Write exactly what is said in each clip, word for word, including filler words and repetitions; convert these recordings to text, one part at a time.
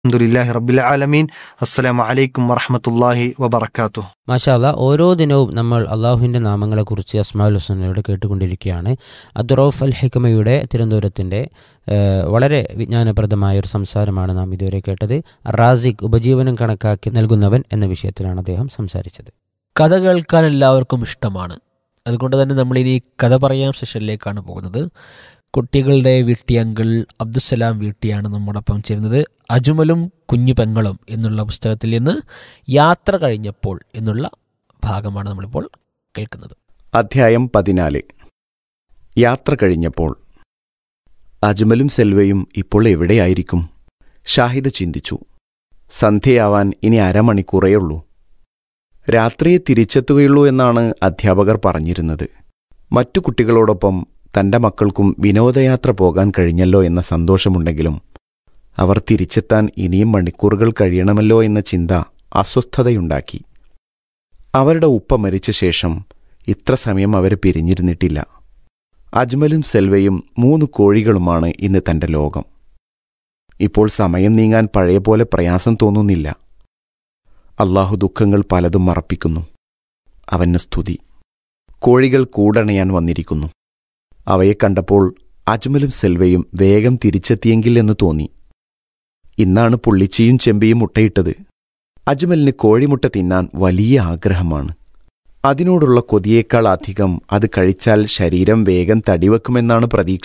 അൽഹംദുലില്ലാഹി റബ്ബിൽ ആലമീൻ. അസ്സലാമു അലൈക്കും വറഹ്മത്തുള്ളാഹി വബറകാതുഹു. മാഷാ അല്ലാ, ഓരോ ദിനവും നമ്മൾ അള്ളാഹുവിൻ്റെ നാമങ്ങളെക്കുറിച്ച് അസ്മാഉൽ ഹുസ്നയുടെ കേട്ടുകൊണ്ടിരിക്കുകയാണ്. അദ്റൗഫ് അൽ ഹിക്മയുടെ തിരുവനന്തപുരത്തിൻ്റെ വളരെ വിജ്ഞാനപ്രദമായ ഒരു സംസാരമാണ് നാം ഇതുവരെ കേട്ടത്. റാസിഖ്, ഉപജീവനം കണക്കാക്കി നൽകുന്നവൻ എന്ന വിഷയത്തിലാണ് അദ്ദേഹം സംസാരിച്ചത്. കഥ കേൾക്കാൻ എല്ലാവർക്കും ഇഷ്ടമാണ്. അതുകൊണ്ട് തന്നെ നമ്മളിനി കഥ പറയാം സെഷനിലേക്കാണ് പോകുന്നത്. കുട്ടികളുടെ വീട്ടി അങ്കിൾ അബ്ദുസലാം വീട്ടിയാണ് നമ്മോടൊപ്പം ചേരുന്നത്. അജ്മലും കുഞ്ഞു പെങ്ങളും എന്നുള്ള പുസ്തകത്തിൽ നിന്ന് യാത്ര കഴിഞ്ഞപ്പോൾ എന്നുള്ള ഭാഗമാണ് നമ്മളിപ്പോൾ കേൾക്കുന്നത്. അധ്യായം പതിനാല്. യാത്ര കഴിഞ്ഞപ്പോൾ. അജ്മലും സെൽവയും ഇപ്പോൾ എവിടെയായിരിക്കും? ഷാഹിദ് ചിന്തിച്ചു. സന്ധ്യയാവാൻ ഇനി അരമണിക്കൂറേയുള്ളൂ. രാത്രിയെ തിരിച്ചെത്തുകയുള്ളൂ എന്നാണ് അധ്യാപകർ പറഞ്ഞിരുന്നത്. മറ്റു കുട്ടികളോടൊപ്പം തൻ്റെ മക്കൾക്കും വിനോദയാത്ര പോകാൻ കഴിഞ്ഞല്ലോ എന്ന സന്തോഷമുണ്ടെങ്കിലും അവർ തിരിച്ചെത്താൻ ഇനിയും മണിക്കൂറുകൾ കഴിയണമല്ലോ എന്ന ചിന്ത അസ്വസ്ഥതയുണ്ടാക്കി. അവരുടെ ഉപ്പ മരിച്ച ശേഷം ഇത്ര സമയം അവർ പിരിഞ്ഞിരുന്നിട്ടില്ല. അജ്മലും സെൽവയും മൂന്ന് കോഴികളുമാണ് ഇന്ന് തൻ്റെ ലോകം. ഇപ്പോൾ സമയം നീങ്ങാൻ പഴയ പോലെ പ്രയാസം തോന്നുന്നില്ല. അള്ളാഹു ദുഃഖങ്ങൾ പലതും മറപ്പിക്കുന്നു. അവന് സ്തുതി. കോഴികൾ കൂടണയാൻ വന്നിരിക്കുന്നു. അവയെ കണ്ടപ്പോൾ അജ്മലും സെൽവയും വേഗം തിരിച്ചെത്തിയെങ്കിൽ എന്ന് തോന്നി. ഇന്നാണ് പുള്ളിച്ചിയും ചെമ്പിയും മുട്ടയിട്ടത്. അജ്മലിന് കോഴിമുട്ട തിന്നാൻ വലിയ ആഗ്രഹമാണ്. അതിനോടുള്ള കൊതിയേക്കാൾ അധികം അത് കഴിച്ചാൽ ശരീരം വേഗം തടിവെക്കുമെന്നാണ് പ്രതീക്ഷ.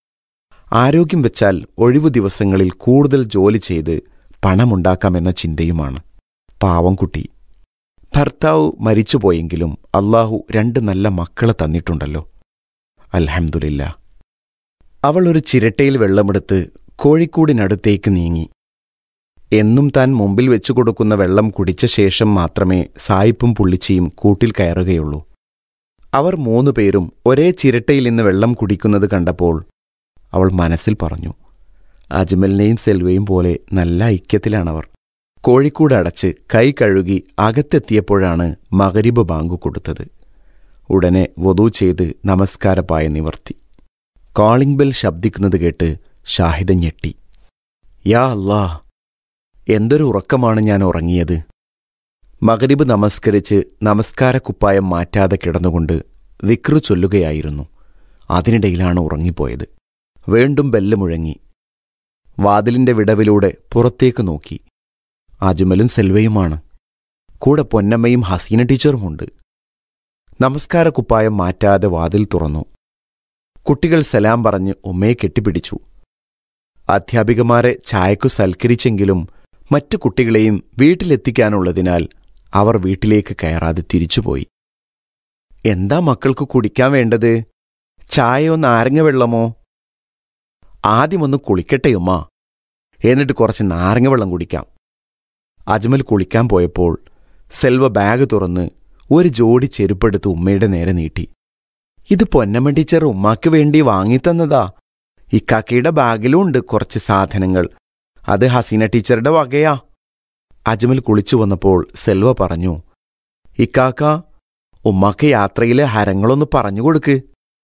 ആരോഗ്യം വെച്ചാൽ ഒഴിവു ദിവസങ്ങളിൽ കൂടുതൽ ജോലി ചെയ്ത് പണമുണ്ടാക്കാമെന്ന ചിന്തയുമാണ്. പാവം കുട്ടി. ഭർത്താവ് മരിച്ചുപോയെങ്കിലും അള്ളാഹു രണ്ട് നല്ല മക്കളെ തന്നിട്ടുണ്ടല്ലോ. അൽഹംദുലില്ലാ. അവൾ ഒരു ചിരട്ടയിൽ വെള്ളമെടുത്ത് കോഴിക്കൂടിനടുത്തേക്ക് നീങ്ങി. എന്നും താൻ മുമ്പിൽ വെച്ചുകൊടുക്കുന്ന വെള്ളം കുടിച്ച ശേഷം മാത്രമേ സായിപ്പും പുള്ളിച്ചിയും കൂട്ടിൽ കയറുകയുള്ളൂ. അവർ മൂന്നു പേരും ഒരേ ചിരട്ടയിൽ നിന്ന് വെള്ളം കുടിക്കുന്നത് കണ്ടപ്പോൾ അവൾ മനസ്സിൽ പറഞ്ഞു, അജ്മലിനെയും സെൽവയും പോലെ നല്ല ഐക്യത്തിലാണവർ. കോഴിക്കൂട് അടച്ച് കൈ കഴുകി അകത്തെത്തിയപ്പോഴാണ് മഗ്രിബ് ബാങ്ക് കൊടുത്തത്. ഉടനെ വദൂ ചെയ്ത് നമസ്കാരപ്പായ നിവർത്തി. കോളിംഗ് ബെൽ ശബ്ദിക്കുന്നത് കേട്ട് ഷാഹിദ ഞെട്ടി. യാ അല്ലാഹ്, എന്തൊരു ഉറക്കമാണ് ഞാൻ ഉറങ്ങിയത്. മഗ്രിബ് നമസ്കരിച്ച് നമസ്കാരക്കുപ്പായം മാറ്റാതെ കിടന്നുകൊണ്ട് ദിക്റ് ചൊല്ലുകയായിരുന്നു. അതിനിടയിലാണ് ഉറങ്ങിപ്പോയത്. വീണ്ടും ബെല്ല് മുഴങ്ങി. വാതിലിന്റെ വിടവിലൂടെ പുറത്തേക്ക് നോക്കി. അജ്മലും സെൽവയുമാണ്. കൂടെ പൊന്നമ്മയും ഹസീന ടീച്ചറുമുണ്ട്. നമസ്കാരക്കുപ്പായം മാറ്റാതെ വാതിൽ തുറന്നു. കുട്ടികൾ സലാം പറഞ്ഞ് ഉമ്മയെ കെട്ടിപ്പിടിച്ചു. അധ്യാപികമാരെ ചായക്കു സൽക്കരിച്ചെങ്കിലും മറ്റു കുട്ടികളെയും വീട്ടിലെത്തിക്കാനുള്ളതിനാൽ അവർ വീട്ടിലേക്ക് കയറാതെ തിരിച്ചുപോയി. എന്താ മക്കൾക്ക് കുടിക്കാൻ വേണ്ടത്? ചായയോ നാരങ്ങ വെള്ളമോ? ആദ്യമൊന്ന് കുളിക്കട്ടെയുമ്മ, എന്നിട്ട് കുറച്ച് നാരങ്ങ വെള്ളം കുടിക്കാം. അജ്മൽ കുളിക്കാൻ പോയപ്പോൾ സെൽവ ബാഗ് തുറന്ന് ഒരു ജോഡി ചെരുപ്പെടുത്ത് ഉമ്മയുടെ നേരെ നീട്ടി. ഇത് പൊന്നമ്മ ടീച്ചർ ഉമ്മാക്ക് വേണ്ടി വാങ്ങിത്തന്നതാ. ഇക്കാക്കയുടെ ബാഗിലും ഉണ്ട് കുറച്ച് സാധനങ്ങൾ. അത് ഹസീന ടീച്ചറുടെ വകയാ. അജ്മൽ കുളിച്ചു വന്നപ്പോൾ സെൽവ പറഞ്ഞു, ഇക്കാക്ക, ഉമ്മാക്ക് യാത്രയിലെ ഹരങ്ങളൊന്ന് പറഞ്ഞുകൊടുക്ക്.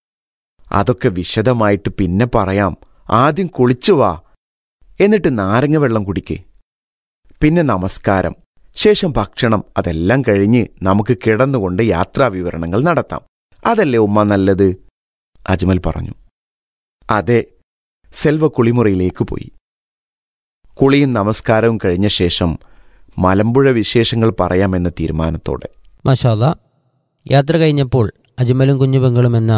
അതൊക്കെ വിശദമായിട്ട് പിന്നെ പറയാം. ആദ്യം കുളിച്ചു വാ, എന്നിട്ട് നാരങ്ങ വെള്ളം കുടിക്ക്. പിന്നെ നമസ്കാരം, ശേഷം ഭക്ഷണം. അതെല്ലാം കഴിഞ്ഞ് നമുക്ക് കിടന്നുകൊണ്ട് യാത്രാവിവരണങ്ങൾ നടത്താം. അതല്ലേ ഉമ്മ നല്ലത്? അജ്മൽ പറഞ്ഞു. അതെ. സെൽവ കുളിമുറിയിലേക്ക് പോയി. കുളിയും നമസ്കാരവും കഴിഞ്ഞ ശേഷം മലമ്പുഴ വിശേഷങ്ങൾ പറയാമെന്ന തീരുമാനത്തോടെ. മാഷാ അല്ലാ, യാത്ര കഴിഞ്ഞപ്പോൾ അജ്മലും കുഞ്ഞുപെങ്ങളും എന്ന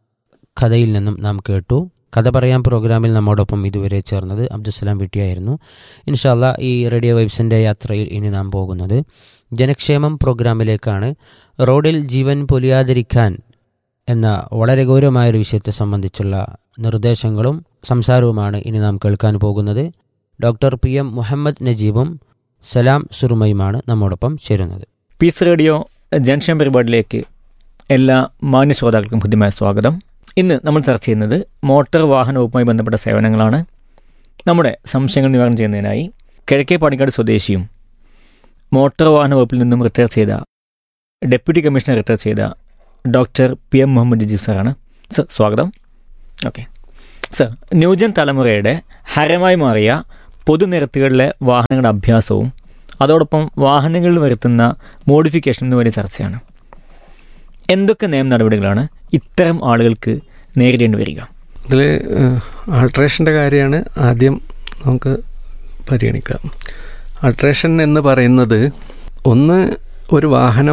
കഥയിൽ നിന്നും നാം കേട്ടു. കഥ പറയാൻ പ്രോഗ്രാമിൽ നമ്മോടൊപ്പം ഇതുവരെ ചേർന്നത് അബ്ദുസലാം വീട്ടിയായിരുന്നു. ഇൻഷാ അല്ലാ, ഈ റേഡിയോ വൈബ്സിൻ്റെ യാത്രയിൽ ഇനി നാം പോകുന്നത് ജനക്ഷേമം പ്രോഗ്രാമിലേക്കാണ്. റോഡിൽ ജീവൻ പൊലിയാതിരിക്കാൻ എന്ന വളരെ ഗൗരവമായൊരു വിഷയത്തെ സംബന്ധിച്ചുള്ള നിർദ്ദേശങ്ങളും സംസാരവുമാണ് ഇനി നാം കേൾക്കാൻ പോകുന്നത്. ഡോക്ടർ പി എം മുഹമ്മദ് നജീബും സലാം സുറുമയുമാണ് നമ്മോടൊപ്പം ചേരുന്നത്. പീസ് റേഡിയോ ജൻഷൻ പരിപാടിയിലേക്ക് എല്ലാ മാന്യ ശ്രോതാക്കൾക്കും ഹൃദ്യമായ സ്വാഗതം. ഇന്ന് നമ്മൾ ചർച്ച ചെയ്യുന്നത് മോട്ടോർ വാഹന വകുപ്പുമായി ബന്ധപ്പെട്ട സേവനങ്ങളാണ്. നമ്മുടെ സംശയങ്ങൾ നിവാരണം ചെയ്യുന്നതിനായി കിഴക്കേ പാണ്ടിക്കാട് സ്വദേശിയും മോട്ടോർ വാഹന വകുപ്പിൽ നിന്നും റിട്ടയർ ചെയ്ത ഡെപ്യൂട്ടി കമ്മീഷണർ റിട്ടയർ ചെയ്ത doctor P M Muhammad Najeeb സാറാണ്. സർ, സ്വാഗതം. ഓക്കെ സർ, ന്യൂജൻ തലമുറയുടെ ഹരമായി മാറിയ പൊതുനിരത്തുകളിലെ വാഹനങ്ങളുടെ അഭ്യാസവും അതോടൊപ്പം വാഹനങ്ങളിൽ വരുത്തുന്ന മോഡിഫിക്കേഷൻ എന്ന് വലിയ ചർച്ചയാണ്. എന്തൊക്കെ നിയമ നടപടികളാണ് ഇത്തരം ആളുകൾക്ക് നേരിടേണ്ടി വരിക? ഇതിൽ ആൾട്രേഷൻ്റെ കാര്യമാണ് ആദ്യം നമുക്ക് പരിഗണിക്കാം. ആൾട്രേഷൻ എന്ന് പറയുന്നത് ഒന്ന്, ഒരു വാഹനം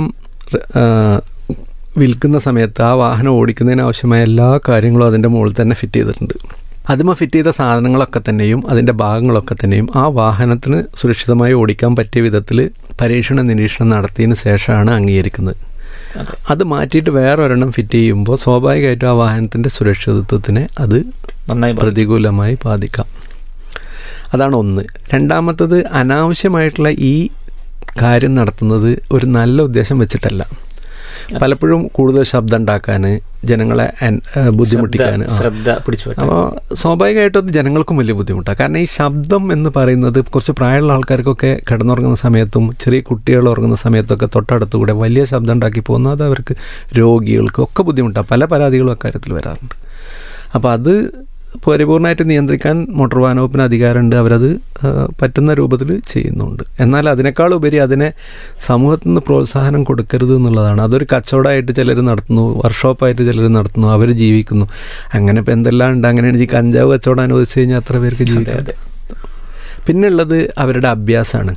വിൽക്കുന്ന സമയത്ത് ആ വാഹനം ഓടിക്കുന്നതിന് ആവശ്യമായ എല്ലാ കാര്യങ്ങളും അതിൻ്റെ മുകളിൽ തന്നെ ഫിറ്റ് ചെയ്തിട്ടുണ്ട്. അതിമ ഫിറ്റ് ചെയ്ത സാധനങ്ങളൊക്കെ തന്നെയും അതിൻ്റെ ഭാഗങ്ങളൊക്കെ തന്നെയും ആ വാഹനത്തിന് സുരക്ഷിതമായി ഓടിക്കാൻ പറ്റിയ വിധത്തിൽ പരീക്ഷണ നിരീക്ഷണം നടത്തിയതിന് ശേഷമാണ് അംഗീകരിക്കുന്നത്. അത് മാറ്റിയിട്ട് വേറെ ഒരെണ്ണം ഫിറ്റ് ചെയ്യുമ്പോൾ സ്വാഭാവികമായിട്ടും ആ വാഹനത്തിൻ്റെ സുരക്ഷിതത്വത്തിനെ അത് പ്രതികൂലമായി ബാധിക്കാം. അതാണ് ഒന്ന്. രണ്ടാമത്തത്, അനാവശ്യമായിട്ടുള്ള ഈ കാര്യം നടത്തുന്നത് ഒരു നല്ല ഉദ്ദേശം വെച്ചിട്ടല്ല. പലപ്പോഴും കൂടുതൽ ശബ്ദം ഉണ്ടാക്കാൻ, ജനങ്ങളെ ബുദ്ധിമുട്ടിക്കാൻ. അപ്പോൾ സ്വാഭാവികമായിട്ടും അത് ജനങ്ങൾക്കും വലിയ ബുദ്ധിമുട്ടാണ്. കാരണം ഈ ശബ്ദം എന്ന് പറയുന്നത് കുറച്ച് പ്രായമുള്ള ആൾക്കാർക്കൊക്കെ കിടന്നുറങ്ങുന്ന സമയത്തും ചെറിയ കുട്ടികൾ ഉറങ്ങുന്ന സമയത്തൊക്കെ തൊട്ടടുത്തുകൂടെ വലിയ ശബ്ദം ഉണ്ടാക്കി പോകുന്നത് അത് അവർക്ക്, രോഗികൾക്ക് ഒക്കെ ബുദ്ധിമുട്ടാണ്. പല പരാതികളും അക്കാര്യത്തിൽ വരാറുണ്ട്. അപ്പോൾ അത് പരിപൂർണമായിട്ട് നിയന്ത്രിക്കാൻ മോട്ടോർ വാഹന വകുപ്പിന് അധികാരമുണ്ട്. അവരത് പറ്റുന്ന രൂപത്തിൽ ചെയ്യുന്നുണ്ട്. എന്നാൽ അതിനേക്കാൾ ഉപരി അതിനെ സമൂഹത്തിൽ നിന്ന് പ്രോത്സാഹനം കൊടുക്കരുത് എന്നുള്ളതാണ്. അതൊരു കച്ചവടമായിട്ട് ചിലർ നടത്തുന്നു, വർക്ക്ഷോപ്പായിട്ട് ചിലർ നടത്തുന്നു, അവർ ജീവിക്കുന്നു. അങ്ങനെ ഇപ്പം എന്തെല്ലാം ഉണ്ട്. അങ്ങനെയാണ് ഈ കഞ്ചാവ് കച്ചവടം അനുവദിച്ചു കഴിഞ്ഞാൽ അത്ര പേർക്ക് ജീവിക്കാം. പിന്നെ ഉള്ളത് അവരുടെ അഭ്യാസമാണ്.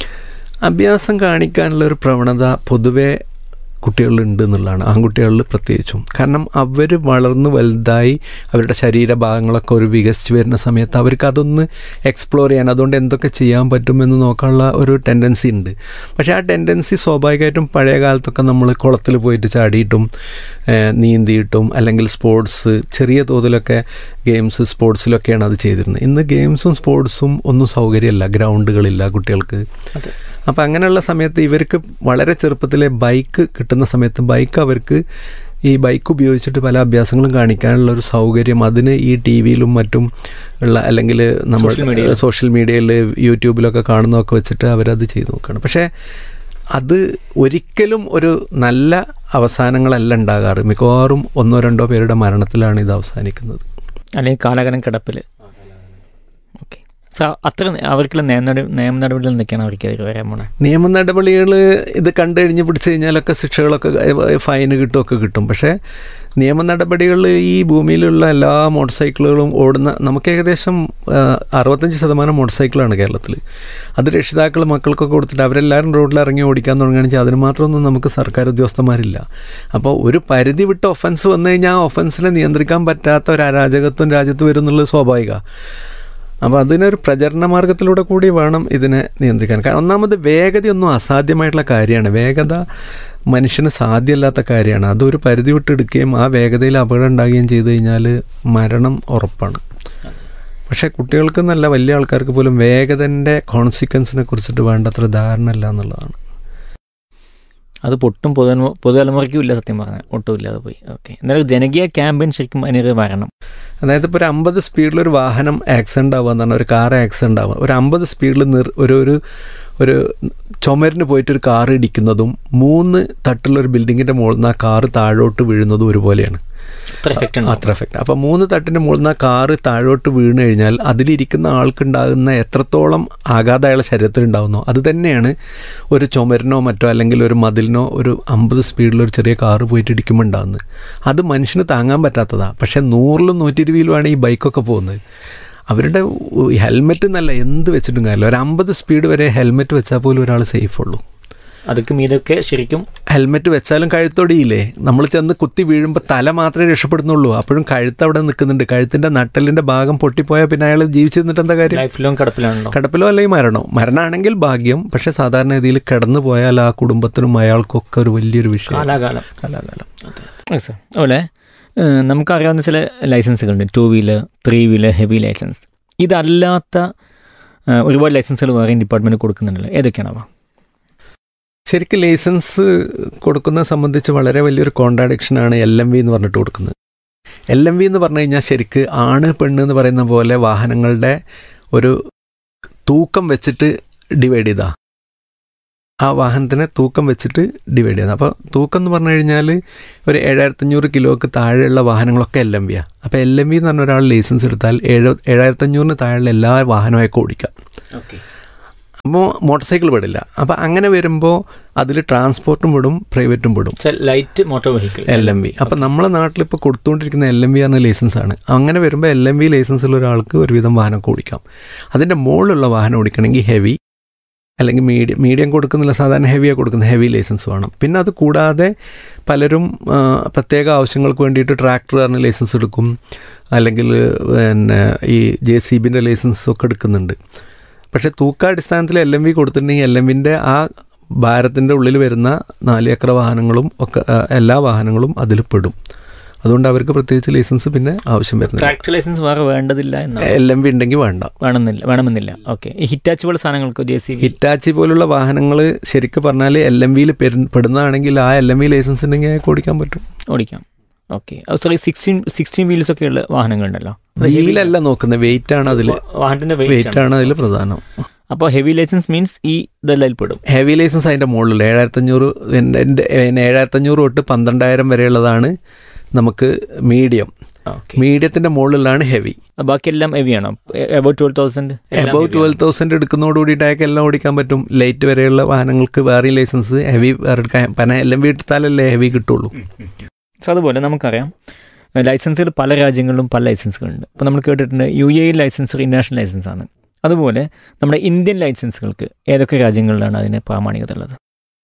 അഭ്യാസം കാണിക്കാനുള്ള ഒരു പ്രവണത പൊതുവെ കുട്ടികളിലുണ്ട് എന്നുള്ളതാണ്, ആൺകുട്ടികളിൽ പ്രത്യേകിച്ചും. കാരണം അവർ വളർന്ന് വലുതായി അവരുടെ ശരീരഭാഗങ്ങളൊക്കെ ഒരു വികസിച്ച് വരുന്ന സമയത്ത് അവർക്ക് അതൊന്ന് എക്സ്പ്ലോർ ചെയ്യാൻ, അതുകൊണ്ട് എന്തൊക്കെ ചെയ്യാൻ പറ്റുമെന്ന് നോക്കാനുള്ള ഒരു ടെൻഡൻസി ഉണ്ട്. പക്ഷേ ആ ടെൻഡൻസി സ്വാഭാവികമായിട്ടും പഴയ കാലത്തൊക്കെ നമ്മൾ കുളത്തിൽ പോയിട്ട് ചാടിയിട്ടും നീന്തിയിട്ടും അല്ലെങ്കിൽ സ്പോർട്സ് ചെറിയ തോതിലൊക്കെ ഗെയിംസ് സ്പോർട്സിലൊക്കെയാണ് അത് ചെയ്തിരുന്നത്. ഇന്ന് ഗെയിംസും സ്പോർട്സും ഒന്നും സൗകര്യമല്ല, ഗ്രൗണ്ടുകളില്ല കുട്ടികൾക്ക്. അപ്പോൾ അങ്ങനെയുള്ള സമയത്ത് ഇവർക്ക് വളരെ ചെറുപ്പത്തിലെ ബൈക്ക് കിട്ടുന്ന സമയത്ത് ബൈക്ക് അവർക്ക് ഈ ബൈക്ക് ഉപയോഗിച്ചിട്ട് പല അഭ്യാസങ്ങളും കാണിക്കാനുള്ള ഒരു സൗകര്യം അതിന് ഈ ടി വിയിലും മറ്റും ഉള്ള അല്ലെങ്കിൽ നമ്മൾ സോഷ്യൽ മീഡിയയിൽ യൂട്യൂബിലൊക്കെ കാണുന്നതൊക്കെ വെച്ചിട്ട് അവരത് ചെയ്ത് നോക്കുകയാണ്. പക്ഷേ അത് ഒരിക്കലും ഒരു നല്ല അവസാനങ്ങളല്ല ഉണ്ടാകാറ്. മിക്കവാറും ഒന്നോ രണ്ടോ പേരുടെ മരണത്തിലാണ് ഇത് അവസാനിക്കുന്നത്, അല്ലെങ്കിൽ കാലഘട്ടം കിടപ്പിൽ. ഓക്കെ, അത്ര അവർക്കുള്ള നിയമ നിയമ നടപടികൾ എന്തൊക്കെയാണ് അവർക്ക് വരാൻ പോണേ? നിയമ നടപടികൾ ഇത് കണ്ടു കഴിഞ്ഞ് പിടിച്ചു കഴിഞ്ഞാലൊക്കെ ശിക്ഷകളൊക്കെ ഫൈന് കിട്ടുമൊക്കെ കിട്ടും. പക്ഷേ നിയമ നടപടികൾ ഈ ഭൂമിയിലുള്ള എല്ലാ മോട്ടോർ സൈക്കിളുകളും ഓടുന്ന, നമുക്ക് ഏകദേശം അറുപത്തഞ്ച് ശതമാനം മോട്ടോർ സൈക്കിളാണ് കേരളത്തിൽ. അത് രക്ഷിതാക്കൾ മക്കൾക്കൊക്കെ കൊടുത്തിട്ട് അവരെല്ലാവരും റോഡിൽ ഇറങ്ങി ഓടിക്കാൻ തുടങ്ങുകയാണെന്ന് വെച്ചാൽ അതിന് മാത്രമൊന്നും നമുക്ക് സർക്കാർ ഉദ്യോഗസ്ഥന്മാരില്ല. അപ്പോൾ ഒരു പരിധി വിട്ട് ഒഫൻസ് വന്നു കഴിഞ്ഞാൽ ആ ഒഫൻസിനെ നിയന്ത്രിക്കാൻ പറ്റാത്ത ഒരു അരാജകത്വം രാജ്യത്ത് വരും എന്നുള്ളത് സ്വാഭാവികമാണ്. അപ്പോൾ അതിനൊരു പ്രചരണ മാർഗത്തിലൂടെ കൂടി വേണം ഇതിനെ നിയന്ത്രിക്കാൻ. കാരണം ഒന്നാമത് വേഗതയൊന്നും അസാധ്യമായിട്ടുള്ള കാര്യമാണ്. വേഗത മനുഷ്യന് സാധ്യമല്ലാത്ത കാര്യമാണ്. അതൊരു പരിധി വിട്ടെടുക്കുകയും ആ വേഗതയിൽ അപകടം ഉണ്ടാകുകയും ചെയ്തു കഴിഞ്ഞാൽ മരണം ഉറപ്പാണ്. പക്ഷേ കുട്ടികൾക്ക് നല്ല വലിയ ആൾക്കാർക്ക് പോലും വേഗതൻ്റെ കോൺസിക്വൻസിനെ കുറിച്ചിട്ട് വേണ്ടത്ര ധാരണ ഇല്ല എന്നുള്ളതാണ്. അത് പൊട്ടും പൊതു പൊതുതലമുറയ്ക്കും ഇല്ല, സത്യം പറഞ്ഞാൽ ഒട്ടും ഇല്ലാതെ പോയി. ഓക്കെ, എന്നാലും ജനകീയ ക്യാമ്പയിൻ ശരിക്കും അതിനൊരു വരണം. അതായത് ഇപ്പോൾ ഒരു അമ്പത് സ്പീഡിലൊരു വാഹനം ആക്സിഡൻ്റ് ആവുക എന്ന് പറഞ്ഞാൽ, ഒരു കാർ ആക്സിഡൻ്റ് ആവുക, ഒരു അമ്പത് സ്പീഡിൽ നിർ ഒരു ഒരു ഒരു ചുമരിന് പോയിട്ടൊരു കാർ ഇടിക്കുന്നതും മൂന്ന് തട്ടുള്ളൊരു ബിൽഡിങ്ങിൻ്റെ മുകളിൽ നിന്ന് ആ കാറ് താഴോട്ട് വീഴുന്നതും ഒരുപോലെയാണ്. അത്ര എഫക്റ്റ്. അപ്പോൾ മൂന്ന് തട്ടിൻ്റെ മുകളിൽ നിന്ന് ആ കാറ് താഴോട്ട് വീണ് കഴിഞ്ഞാൽ അതിലിരിക്കുന്ന ആൾക്കുണ്ടാകുന്ന എത്രത്തോളം ആഘാതം അയാളുടെ ശരീരത്തിൽ ഉണ്ടാകുന്നോ അത് തന്നെയാണ് ഒരു ചുമരിനോ മറ്റോ അല്ലെങ്കിൽ ഒരു മതിലിനോ ഒരു അമ്പത് സ്പീഡിലൊരു ചെറിയ കാറ് പോയിട്ട് ഇടിക്കുമ്പോൾ ഉണ്ടാകുന്നത്. അത് മനുഷ്യന് താങ്ങാൻ പറ്റാത്തതാണ്. പക്ഷേ നൂറിലും നൂറ്റി ഇരുപതിലുമാണ് ഈ ബൈക്കൊക്കെ പോകുന്നത്. അവരുടെ ഹെൽമെറ്റ് എന്നല്ല എന്ത് വെച്ചിട്ടും കാര്യമില്ല. ഒരു അമ്പത് സ്പീഡ് വരെ ഹെൽമെറ്റ് വെച്ചാൽ പോലും ഒരാൾ സേഫ് ഉള്ളൂ. അതൊക്കെ മീതൊക്കെ ശരിക്കും ഹെൽമെറ്റ് വെച്ചാലും കഴുത്തൊടിയില്ലേ? നമ്മൾ ചെന്ന് കുത്തി വീഴുമ്പോൾ തല മാത്രമേ രക്ഷപ്പെടുന്നുള്ളൂ. അപ്പോഴും കഴുത്ത് അവിടെ നിൽക്കുന്നുണ്ട്. കഴുത്തിൻ്റെ നട്ടലിൻ്റെ ഭാഗം പൊട്ടിപ്പോയാൽ പിന്നെ അയാൾ ജീവിച്ചിരുന്നിട്ട് എന്താ കാര്യം? Life long കിടപ്പിലാണല്ലോ. കിടപ്പിലോ അല്ലെങ്കിൽ മരണോ. മരണമാണെങ്കിൽ ഭാഗ്യം. പക്ഷേ സാധാരണ രീതിയിൽ കിടന്നു പോയാൽ ആ കുടുംബത്തിനും അയാൾക്കൊക്കെ ഒരു വലിയൊരു വിഷയം. കാലാകാലം കാലാകാലം അതുപോലെ നമുക്കറിയാവുന്ന ചില ലൈസൻസുകളുണ്ട്. Two wheeler, three wheeler, heavy licence. ഇതല്ലാത്ത ഒരുപാട് ലൈസൻസുകൾ വേറെയും ഡിപ്പാർട്ട്മെൻറ്റ് കൊടുക്കുന്നുണ്ടല്ലോ. ഏതൊക്കെയാണവ? ശരിക്കും ലൈസൻസ് കൊടുക്കുന്നത് സംബന്ധിച്ച് വളരെ വലിയൊരു കോൺട്രാഡിക്ഷനാണ് എൽ എം വി എന്ന് പറഞ്ഞിട്ട് കൊടുക്കുന്നത്. എൽ എം വി എന്ന് പറഞ്ഞു കഴിഞ്ഞാൽ ശരിക്ക് ആണ് പെണ്ണ് എന്ന് പറയുന്ന പോലെ വാഹനങ്ങളുടെ ഒരു തൂക്കം വെച്ചിട്ട് ഡിവൈഡ് ചെയ്താ ആ വാഹനത്തിനെ തൂക്കം വെച്ചിട്ട് ഡിവൈഡ് ചെയ്യുന്നത്. അപ്പോൾ തൂക്കം എന്ന് പറഞ്ഞു കഴിഞ്ഞാൽ ഒരു ഏഴായിരത്തഞ്ഞൂറ് കിലോക്ക് താഴെയുള്ള വാഹനങ്ങളൊക്കെ എൽ എം വിയാണ്. അപ്പോൾ എൽ എം വി എന്ന് പറഞ്ഞ ഒരാൾ ലൈസൻസ് എടുത്താൽ ഏഴ് ഏഴായിരത്തഞ്ഞൂറിന് താഴെയുള്ള എല്ലാ വാഹനമൊക്കെ ഓടിക്കാം. ഓക്കെ. അപ്പോൾ മോട്ടോർ സൈക്കിൾ പെടില്ല. അപ്പോൾ അങ്ങനെ വരുമ്പോൾ അതിൽ ട്രാൻസ്പോർട്ടും പെടും പ്രൈവറ്റും പെടും. Light motor vehicle L M V. അപ്പോൾ നമ്മളെ നാട്ടിൽ ഇപ്പോൾ കൊടുത്തുകൊണ്ടിരിക്കുന്ന എൽ എം വി ആണ് ലൈസൻസ് ആണ്. അങ്ങനെ വരുമ്പോൾ എൽ എം വി ലൈസൻസുള്ള ഒരാൾക്ക് ഒരുവിധം വാഹനമൊക്കെ ഓടിക്കാം. അതിൻ്റെ മുകളിലുള്ള വാഹനം ഓടിക്കണമെങ്കിൽ ഹെവി അല്ലെങ്കിൽ മീഡിയം മീഡിയം കൊടുക്കുന്നില്ല, സാധാരണ ഹെവിയാണ് കൊടുക്കുന്നത്. ഹെവി ലൈസൻസ് വേണം. പിന്നെ അത് കൂടാതെ പലരും പ്രത്യേക ആവശ്യങ്ങൾക്ക് വേണ്ടിയിട്ട് ട്രാക്ടറിന് ലൈസൻസ് എടുക്കും, അല്ലെങ്കിൽ പിന്നെ ഈ ജെ സി ബിൻ്റെ ലൈസൻസ് ഒക്കെ എടുക്കുന്നുണ്ട്. പക്ഷേ തൂക്കാടിസ്ഥാനത്തിൽ എൽ എം വി കൊടുത്തിട്ടുണ്ടെങ്കിൽ എൽ എം വിൻ്റെ ആ ഭാരത്തിൻ്റെ ഉള്ളിൽ വരുന്ന നാല് ചക്ര വാഹനങ്ങളും ഒക്കെ എല്ലാ വാഹനങ്ങളും അതിൽ പെടും. അതുകൊണ്ട് അവർക്ക് പ്രത്യേകിച്ച് ലൈസൻസ് പിന്നെ ആവശ്യം വരുന്നില്ല. ട്രാക്ടർ ലൈസൻസ് വേറെ വേണ്ടതില്ല, എൽ എം വി ഉണ്ടെങ്കിൽ വേണ്ട, വേണമെന്നില്ല വേണമെന്നില്ല ഓക്കെ. ഈ ഹിറ്റാച്ചി പോലെ സാധനങ്ങൾക്ക് ജെ സി ബി ഹിറ്റാച്ചി പോലുള്ള വാഹനങ്ങൾ ശരിക്കും പറഞ്ഞാൽ എൽ എം വിയിൽ പെടുന്നതാണെങ്കിൽ ആ എൽ എം വി ലൈസൻസ് ഉണ്ടെങ്കിൽ അയാൾക്ക് ഓടിക്കാൻ പറ്റും, ഓടിക്കാം. Okay. Sorry, sixteen sixteen wheels ഒക്കെ ഉള്ള വാഹനങ്ങളുണ്ടല്ലോ. വീലല്ല നോക്കുന്നത്, വെയിറ്റ് ആണ് അതിൽ, വാഹനത്തിന്റെ വെയിറ്റ് ആണ് അതിൽ പ്രധാനം. അപ്പോൾ ഹെവി ലൈസൻസ് മീൻസ് ഈ ഇതെല്ലാം പെടും. ഹെവി ലൈസൻസ് അതിൻ്റെ മുകളിൽ ഏഴായിരത്തഞ്ഞൂറ് എൻ്റെ ഏഴായിരത്തഞ്ഞൂറ് തൊട്ട് പന്ത്രണ്ടായിരം വരെയുള്ളതാണ് നമുക്ക് മീഡിയം. മീഡിയത്തിന്റെ മുകളിലാണ് ഹെവി. ബാക്കിയെല്ലാം ഹെവി ആണോ? About twelve thousand about twelve thousand എടുക്കുന്നതോട് കൂടിയിട്ട് അയാൾക്ക് എല്ലാം ഓടിക്കാൻ പറ്റും. ലൈറ്റ് വരെയുള്ള വാഹനങ്ങൾക്ക് വേറെ ലൈസൻസ്, ഹെവി വേറെ എടുക്കാൻ പന എല്ലാം വീട്ടിത്താലല്ലേ ഹെവി കിട്ടുള്ളൂ. സോ അതുപോലെ നമുക്കറിയാം ലൈസൻസുകൾ പല രാജ്യങ്ങളിലും പല ലൈസൻസുകളുണ്ട്. അപ്പോൾ നമ്മൾ കേട്ടിട്ടുണ്ട് U A E licence international licence ആണ്. അതുപോലെ നമ്മുടെ ഇന്ത്യൻ ലൈസൻസുകൾക്ക് ഏതൊക്കെ രാജ്യങ്ങളിലാണ് അതിന് പ്രാമാണികത ഉള്ളത്?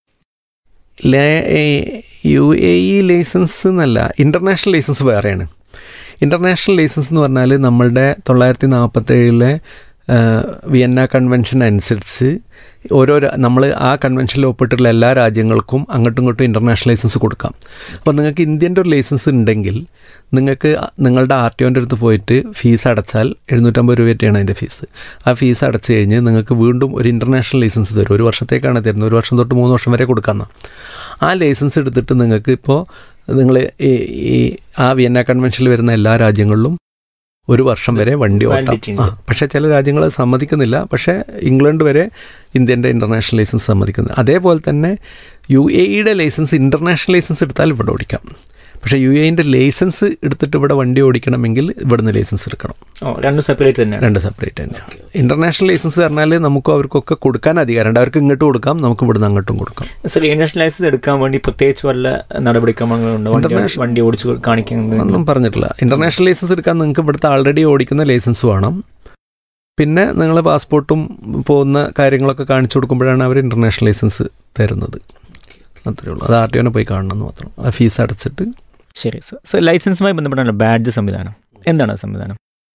യു എ ഇ ലൈസൻസ് എന്നല്ല, ഇൻ്റർനാഷണൽ ലൈസൻസ് വേറെയാണ്. ഇൻ്റർനാഷണൽ ലൈസൻസ് എന്ന് പറഞ്ഞാൽ നമ്മളുടെ തൊള്ളായിരത്തി നാൽപ്പത്തേഴിലെ വിയന്ന കൺവെൻഷൻ അനുസരിച്ച് ഓരോ നമ്മൾ ആ കൺവെൻഷനിൽ ഒപ്പിട്ടുള്ള എല്ലാ രാജ്യങ്ങൾക്കും അങ്ങോട്ടും ഇങ്ങോട്ടും ഇൻ്റർനാഷണൽ ലൈസൻസ് കൊടുക്കാം. അപ്പോൾ നിങ്ങൾക്ക് ഇന്ത്യൻ്റെ ഒരു ലൈസൻസ് ഉണ്ടെങ്കിൽ നിങ്ങൾക്ക് നിങ്ങളുടെ ആർ ടി ഒൻ്റെ അടുത്ത് പോയിട്ട് ഫീസ് അടച്ചാൽ എഴുന്നൂറ്റമ്പത് രൂപയാണ് അതിൻ്റെ ഫീസ്. ആ ഫീസ് അടച്ചു കഴിഞ്ഞ് നിങ്ങൾക്ക് വീണ്ടും ഒരു ഇൻ്റർനാഷണൽ ലൈസൻസ് തരും. ഒരു വർഷത്തേക്കാണ് തരുന്നത്, ഒരു വർഷം തൊട്ട് മൂന്ന് വർഷം വരെ കൊടുക്കാമെന്ന്. ആ ലൈസൻസ് എടുത്തിട്ട് നിങ്ങൾക്ക് ഇപ്പോൾ നിങ്ങൾ ഈ ആ വിയന്ന കൺവെൻഷനിൽ വരുന്ന എല്ലാ രാജ്യങ്ങളിലും ഒരു വർഷം വരെ വണ്ടി ഓട്ടാം. ആ പക്ഷേ ചില രാജ്യങ്ങൾ സമ്മതിക്കുന്നില്ല. പക്ഷേ ഇംഗ്ലണ്ട് വരെ ഇന്ത്യൻ്റെ ഇൻ്റർനാഷണൽ ലൈസൻസ് സമ്മതിക്കുന്നത്. അതേപോലെ തന്നെ യു എ ഇയുടെ ലൈസൻസ് ഇൻ്റർനാഷണൽ ലൈസൻസ് എടുത്താൽ ഇവിടെ ഓടിക്കാം. പക്ഷേ യു എൻ്റെ ലൈസൻസ് എടുത്തിട്ട് ഇവിടെ വണ്ടി ഓടിക്കണമെങ്കിൽ ഇവിടുന്ന് ലൈസൻസ് എടുക്കണം. രണ്ട് സെപ്പറേറ്റ് തന്നെ രണ്ട് സെപ്പറേറ്റ് തന്നെയാണ്. ഇൻ്റർനാഷണൽ ലൈസൻസ് പറഞ്ഞാൽ നമുക്കും അവർക്കൊക്കെ കൊടുക്കാൻ അധികാരമുണ്ട്. അവർക്ക് ഇങ്ങോട്ട് കൊടുക്കാം, നമുക്ക് ഇവിടുന്ന് അങ്ങോട്ടും കൊടുക്കാം. സർ, ഇന്റർനാഷണൽ ലൈസൻസ് എടുക്കാൻ വേണ്ടി പ്രത്യേകിച്ച് വല്ല നടപടിക്രമങ്ങളുണ്ടോ? വണ്ടി ഓടിച്ച് കാണിക്കാൻ ഒന്നും പറഞ്ഞിട്ടില്ല. ഇൻ്റർനാഷണൽ ലൈസൻസ് എടുക്കാൻ നിങ്ങൾക്ക് ഇവിടുത്തെ ആൾറെഡി ഓടിക്കുന്ന ലൈസൻസ് വേണം. പിന്നെ നിങ്ങൾ പാസ്പോർട്ടും പോകുന്ന കാര്യങ്ങളൊക്കെ കാണിച്ചു കൊടുക്കുമ്പോഴാണ് അവർ ഇൻ്റർനാഷണൽ ലൈസൻസ് തരുന്നത്. അത്രയേ ഉള്ളൂ. അത് ആർ ടി ഒനെ പോയി കാണണമെന്ന് മാത്രം. ആ ഫീസ് അടച്ചിട്ട്. ശരി സർ. സർ, ലൈസൻസുമായി ബന്ധപ്പെട്ടാണ് ബാഡ്ജ് സംവിധാനം. എന്താണ് സംവിധാനം?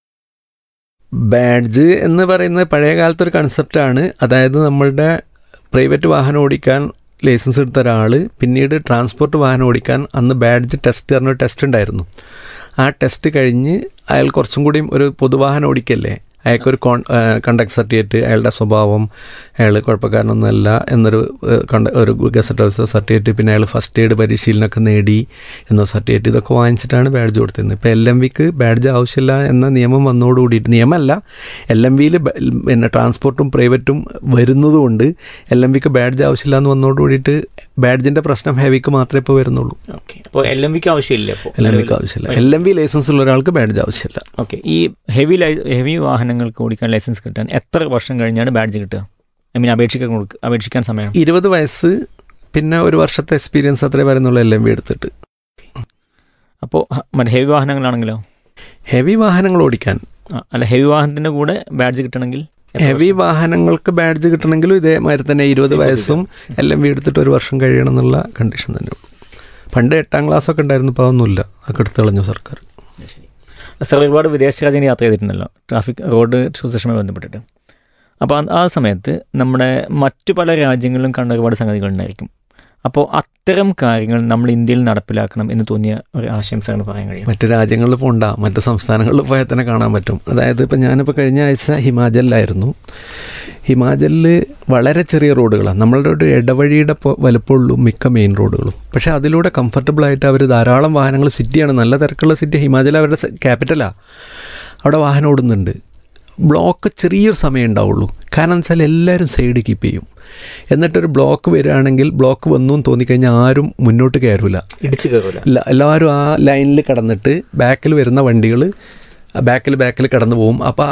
ബാഡ്ജ് എന്ന് പറയുന്നത് പഴയ കാലത്തൊരു കൺസെപ്റ്റാണ്. അതായത് നമ്മളുടെ പ്രൈവറ്റ് വാഹനം ഓടിക്കാൻ ലൈസൻസ് എടുത്ത ഒരാൾ പിന്നീട് ട്രാൻസ്പോർട്ട് വാഹനം ഓടിക്കാൻ അന്ന് ബാഡ്ജ് ടെസ്റ്റ് പറഞ്ഞൊരു ടെസ്റ്റ് ഉണ്ടായിരുന്നു. ആ ടെസ്റ്റ് കഴിഞ്ഞ് അയാൾ കുറച്ചും കൂടിയും ഒരു പൊതുവാഹനം ഓടിക്കല്ലേ, അയാൾക്കൊരു കോൺ കണ്ടക്ട് സർട്ടിഫിക്കറ്റ്, അയാളുടെ സ്വഭാവം, അയാൾ കുഴപ്പക്കാരനൊന്നുമല്ല എന്നൊരു കണ്ട ഒരു ഗസറ്റ് ഓഫീസർ സർട്ടിഫിക്കറ്റ്, പിന്നെ അയാൾ ഫസ്റ്റ് എയ്ഡ് പരിശീലനമൊക്കെ നേടി എന്ന സർട്ടിഫിക്കറ്റ്, ഇതൊക്കെ വാങ്ങിച്ചിട്ടാണ് ബാഡ്ജ് കൊടുത്തിരുന്നത്. ഇപ്പോൾ എൽ എം വിക്ക് ബാഡ്ജ് ആവശ്യമില്ല എന്ന നിയമം വന്നോടുകൂടിയിട്ട്, നിയമമല്ല എൽ എം വിയിൽ പിന്നെ ട്രാൻസ്പോർട്ടും പ്രൈവറ്റും വരുന്നതുകൊണ്ട് എൽ എം വിക്ക് ബാഡ്ജ് ആവശ്യമില്ല എന്ന് വന്നോടുകൂടിയിട്ട് ബാഡ്ജിൻ്റെ പ്രശ്നം ഹെവിക്ക് മാത്രമേ ഇപ്പോൾ വരുന്നുള്ളൂ. അപ്പോൾ എൽ എം വിക്ക് ആവശ്യമില്ല. എൽ എം വിക്ക് ആവശ്യമില്ല. എൽ എം വി ലൈസൻസ് ഉള്ള ഒരാൾക്ക് ബാഡ്ജ് ആവശ്യമില്ല. ഓക്കെ. ഈ ഹെവി ഹെവി വാഹനങ്ങൾക്ക് ഓടിക്കാൻ ലൈസൻസ് കിട്ടാൻ എത്ര വർഷം കഴിഞ്ഞാണ് ബാഡ്ജ് കിട്ടുക? ഐ മീൻ അപേക്ഷിക്കാൻ കൊടുക്കുക അപേക്ഷിക്കാൻ സമയം? ഇരുപത് വയസ്സ് പിന്നെ ഒരു വർഷത്തെ എക്സ്പീരിയൻസ് അത്രേ വരുന്നുള്ളൂ എൽ എം വി എടുത്തിട്ട്. അപ്പോൾ മറ്റേ ഹെവി വാഹനങ്ങളാണെങ്കിലോ? ഹെവി വാഹനങ്ങൾ ഓടിക്കാൻ അല്ല, ഹെവി വാഹനത്തിൻ്റെ കൂടെ ബാഡ്ജ് കിട്ടണമെങ്കിൽ ഹെവി വാഹനങ്ങൾക്ക് ബാഡ്ജ് കിട്ടണമെങ്കിലും ഇതേമാതിരി തന്നെ ഇരുപത് വയസ്സും എൽ എം വി എടുത്തിട്ട് ഒരു വർഷം കഴിയണം എന്നുള്ള കണ്ടീഷൻ തന്നെ ഉള്ളൂ. പണ്ട് എട്ടാം ക്ലാസ്സൊക്കെ ഉണ്ടായിരുന്നു, ഇപ്പോൾ അതൊന്നുമില്ല, അതൊക്കെ എടുത്ത് കളഞ്ഞു സർക്കാർ. സർ, ഒരുപാട് വിദേശ രാജ്യങ്ങൾ യാത്ര ചെയ്തിട്ടുണ്ടല്ലോ ട്രാഫിക് റോഡ് സുരക്ഷയുമായി ബന്ധപ്പെട്ടിട്ട്. അപ്പോൾ ആ സമയത്ത് നമ്മുടെ മറ്റു പല രാജ്യങ്ങളിലും കണ്ട ഒരുപാട് സംഗതികളുണ്ടായിരിക്കും. അപ്പോൾ അത്തരം കാര്യങ്ങൾ നമ്മൾ ഇന്ത്യയിൽ നടപ്പിലാക്കണം എന്ന് തോന്നിയ ഒരു ആശയം സാറിന് പറയാൻ കഴിയും? മറ്റു രാജ്യങ്ങളിൽ പോകണ്ട, മറ്റു സംസ്ഥാനങ്ങളിൽ പോയാൽ തന്നെ കാണാൻ പറ്റും. അതായത് ഇപ്പോൾ ഞാനിപ്പോൾ കഴിഞ്ഞ ആഴ്ച ഹിമാചലിലായിരുന്നു. ഹിമാചലിൽ വളരെ ചെറിയ റോഡുകളാണ്, നമ്മളുടെ ഒരു ഇടവഴിയുടെ വലുപ്പമുള്ളൂ മിക്ക മെയിൻ റോഡുകളും. പക്ഷേ അതിലൂടെ കംഫർട്ടബിളായിട്ട് അവർ ധാരാളം വാഹനങ്ങൾ, സിറ്റിയാണ്, നല്ല തിരക്കുള്ള സിറ്റി ഹിമാചൽ, അവരുടെ ക്യാപിറ്റലാണ്, അവിടെ വാഹനം ഓടുന്നുണ്ട്. ബ്ലോക്ക് ചെറിയൊരു സമയം ഉണ്ടാവുള്ളൂ. കാരണം വെച്ചാൽ എല്ലാവരും സൈഡ് കീപ്പ് ചെയ്യും. എന്നിട്ടൊരു ബ്ലോക്ക് വരികയാണെങ്കിൽ ബ്ലോക്ക് വന്നു എന്ന് തോന്നിക്കഴിഞ്ഞാൽ ആരും മുന്നോട്ട് കയറില്ല, ഇടിച്ച് കയറില്ല. ഇല്ല, എല്ലാവരും ആ ലൈനിൽ കടന്നിട്ട് ബാക്കിൽ വരുന്ന വണ്ടികൾ ബാക്കിൽ ബാക്കിൽ കടന്നു പോകും. അപ്പോൾ ആ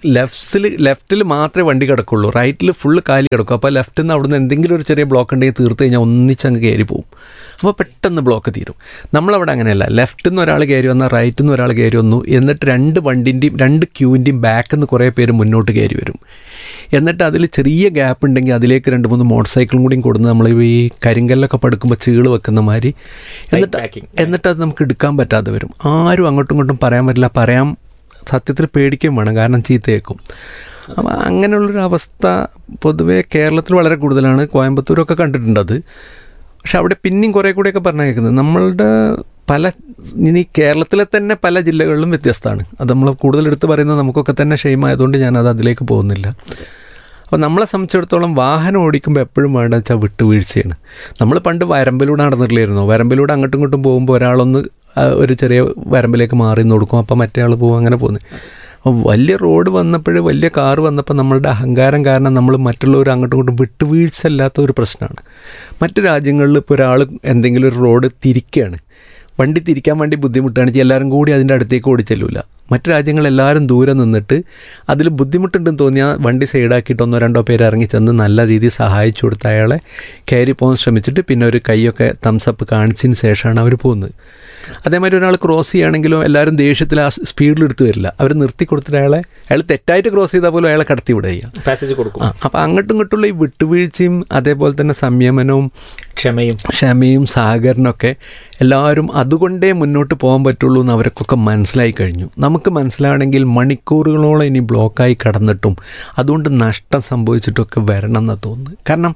ലെഫ്റ്റ്സിൽ ലെഫ്റ്റിൽ മാത്രമേ വണ്ടി കിടക്കുള്ളൂ, റൈറ്റിൽ ഫുള്ള് കാലി കിടക്കും. അപ്പോൾ ലെഫ്റ്റിൽ നിന്ന് അവിടുന്ന് എന്തെങ്കിലും ഒരു ചെറിയ ബ്ലോക്ക് ഉണ്ടെങ്കിൽ തീർത്ത് കഴിഞ്ഞാൽ ഒന്നിച്ചങ്ങ് കയറി പോകും. അപ്പോൾ പെട്ടെന്ന് ബ്ലോക്ക് തീരും. നമ്മളവിടെ അങ്ങനെയല്ല, ലെഫ്റ്റിൽ നിന്ന് ഒരാൾ കയറി വന്നാൽ റൈറ്റിൽ നിന്ന് ഒരാൾ കയറി വന്നു, എന്നിട്ട് രണ്ട് വണ്ടിൻ്റെയും രണ്ട് ക്യൂവിൻ്റെയും ബാക്കിൽ നിന്ന് കുറേ പേര് മുന്നോട്ട് കയറി വരും. എന്നിട്ട് അതിൽ ചെറിയ ഗ്യാപ്പ് ഉണ്ടെങ്കിൽ അതിലേക്ക് രണ്ട് മൂന്ന് മോട്ടോർ സൈക്കിളും കൂടിയും കൊടുന്ന് നമ്മൾ ഈ കരിങ്കല്ലൊക്കെ പടുക്കുമ്പോൾ ചീള് വെക്കുന്ന മാതിരി, എന്നിട്ട് എന്നിട്ട് അത് നമുക്ക് എടുക്കാൻ പറ്റാതെ വരും. ആരും അങ്ങോട്ടും ഇങ്ങോട്ടും പറയാൻ പറ്റില്ല, പറയാൻ സത്യത്തിൽ പേടിക്കുകയും വേണം, കാരണം ചീത്തയേക്കും. അപ്പം അങ്ങനെയുള്ളൊരു അവസ്ഥ പൊതുവേ കേരളത്തിൽ വളരെ കൂടുതലാണ്. കോയമ്പത്തൂരൊക്കെ കണ്ടിട്ടുണ്ടത്. പക്ഷെ അവിടെ പിന്നെയും കുറേ കൂടെയൊക്കെ പറഞ്ഞു കേൾക്കുന്നത് നമ്മളുടെ പല ഇനി കേരളത്തിലെ തന്നെ പല ജില്ലകളിലും വ്യത്യസ്തമാണ്. അത് നമ്മൾ കൂടുതൽ എടുത്ത് പറയുന്നത് നമുക്കൊക്കെ തന്നെ ഷെയിമായതുകൊണ്ട് ഞാനത് അതിലേക്ക് പോകുന്നില്ല. അപ്പോൾ നമ്മളെ സംബന്ധിച്ചിടത്തോളം വാഹനം ഓടിക്കുമ്പോൾ എപ്പോഴും വേണ്ടത് വെച്ചാൽ വിട്ടുവീഴ്ചയാണ്. നമ്മൾ പണ്ട് വരമ്പിലൂടെ നടന്നിട്ടില്ലായിരുന്നു. വരമ്പിലൂടെ അങ്ങോട്ടും ഇങ്ങോട്ടും പോകുമ്പോൾ ഒരാളൊന്ന് ഒരു ചെറിയ വരമ്പിലേക്ക് മാറി നിന്ന് കൊടുക്കും, അപ്പോൾ മറ്റേ ആൾ പോകും, അങ്ങനെ പോകുന്നത്. അപ്പോൾ വലിയ റോഡ് വന്നപ്പോൾ, വലിയ കാറ് വന്നപ്പോൾ നമ്മളുടെ അഹങ്കാരം കാരണം നമ്മൾ മറ്റുള്ളവർ അങ്ങോട്ടും ഇങ്ങോട്ടും വിട്ടുവീഴ്ച അല്ലാത്ത ഒരു പ്രശ്നമാണ്. മറ്റു രാജ്യങ്ങളിൽ ഇപ്പോൾ ഒരാൾ എന്തെങ്കിലും ഒരു റോഡ് തിരിക്കുകയാണ്, വണ്ടി തിരിക്കാൻ വേണ്ടി ബുദ്ധിമുട്ടാണ്, എല്ലാവരും കൂടി അതിൻ്റെ അടുത്തേക്ക് ഓടിച്ചെല്ലൂല. മറ്റു രാജ്യങ്ങളെല്ലാവരും ദൂരെ നിന്നിട്ട് അതിൽ ബുദ്ധിമുട്ടുണ്ടെന്ന് തോന്നിയാൽ വണ്ടി സൈഡാക്കിയിട്ട് ഒന്നോ രണ്ടോ പേര് ഇറങ്ങി ചെന്ന് നല്ല രീതിയിൽ സഹായിച്ചു കൊടുത്ത് അയാളെ കയറി പോകാൻ ശ്രമിച്ചിട്ട് പിന്നെ ഒരു കൈയൊക്കെ തംസപ്പ് കാണിച്ചതിന് ശേഷമാണ് അവർ പോകുന്നത്. അതേമാതിരി ഒരാൾ ക്രോസ് ചെയ്യുകയാണെങ്കിലും എല്ലാവരും ദേഷ്യത്തിൽ ആ സ്പീഡിലെടുത്ത് വരില്ല, അവർ നിർത്തി കൊടുത്തിട്ട് അയാളെ അയാൾ തെറ്റായിട്ട് ക്രോസ് ചെയ്താൽ പോലും അയാളെ കടത്തി വിടുക ചെയ്യാം, പാസേജ് കൊടുക്കും. അപ്പോൾ അങ്ങോട്ടും ഇങ്ങോട്ടുള്ള ഈ വിട്ടുവീഴ്ചയും അതേപോലെ തന്നെ സംയമനവും ക്ഷമയും ക്ഷമയും സഹകരണമൊക്കെ എല്ലാവരും അതുകൊണ്ടേ മുന്നോട്ട് പോകാൻ പറ്റുള്ളൂ എന്ന് അവർക്കൊക്കെ മനസ്സിലായി കഴിഞ്ഞു. നമുക്ക് മനസ്സിലാവണമെങ്കിൽ മണിക്കൂറുകളോളം ഇനി ബ്ലോക്കായി കടന്നിട്ടും അതുകൊണ്ട് നഷ്ടം സംഭവിച്ചിട്ടൊക്കെ വരണം എന്നാണ് തോന്നുന്നത്. കാരണം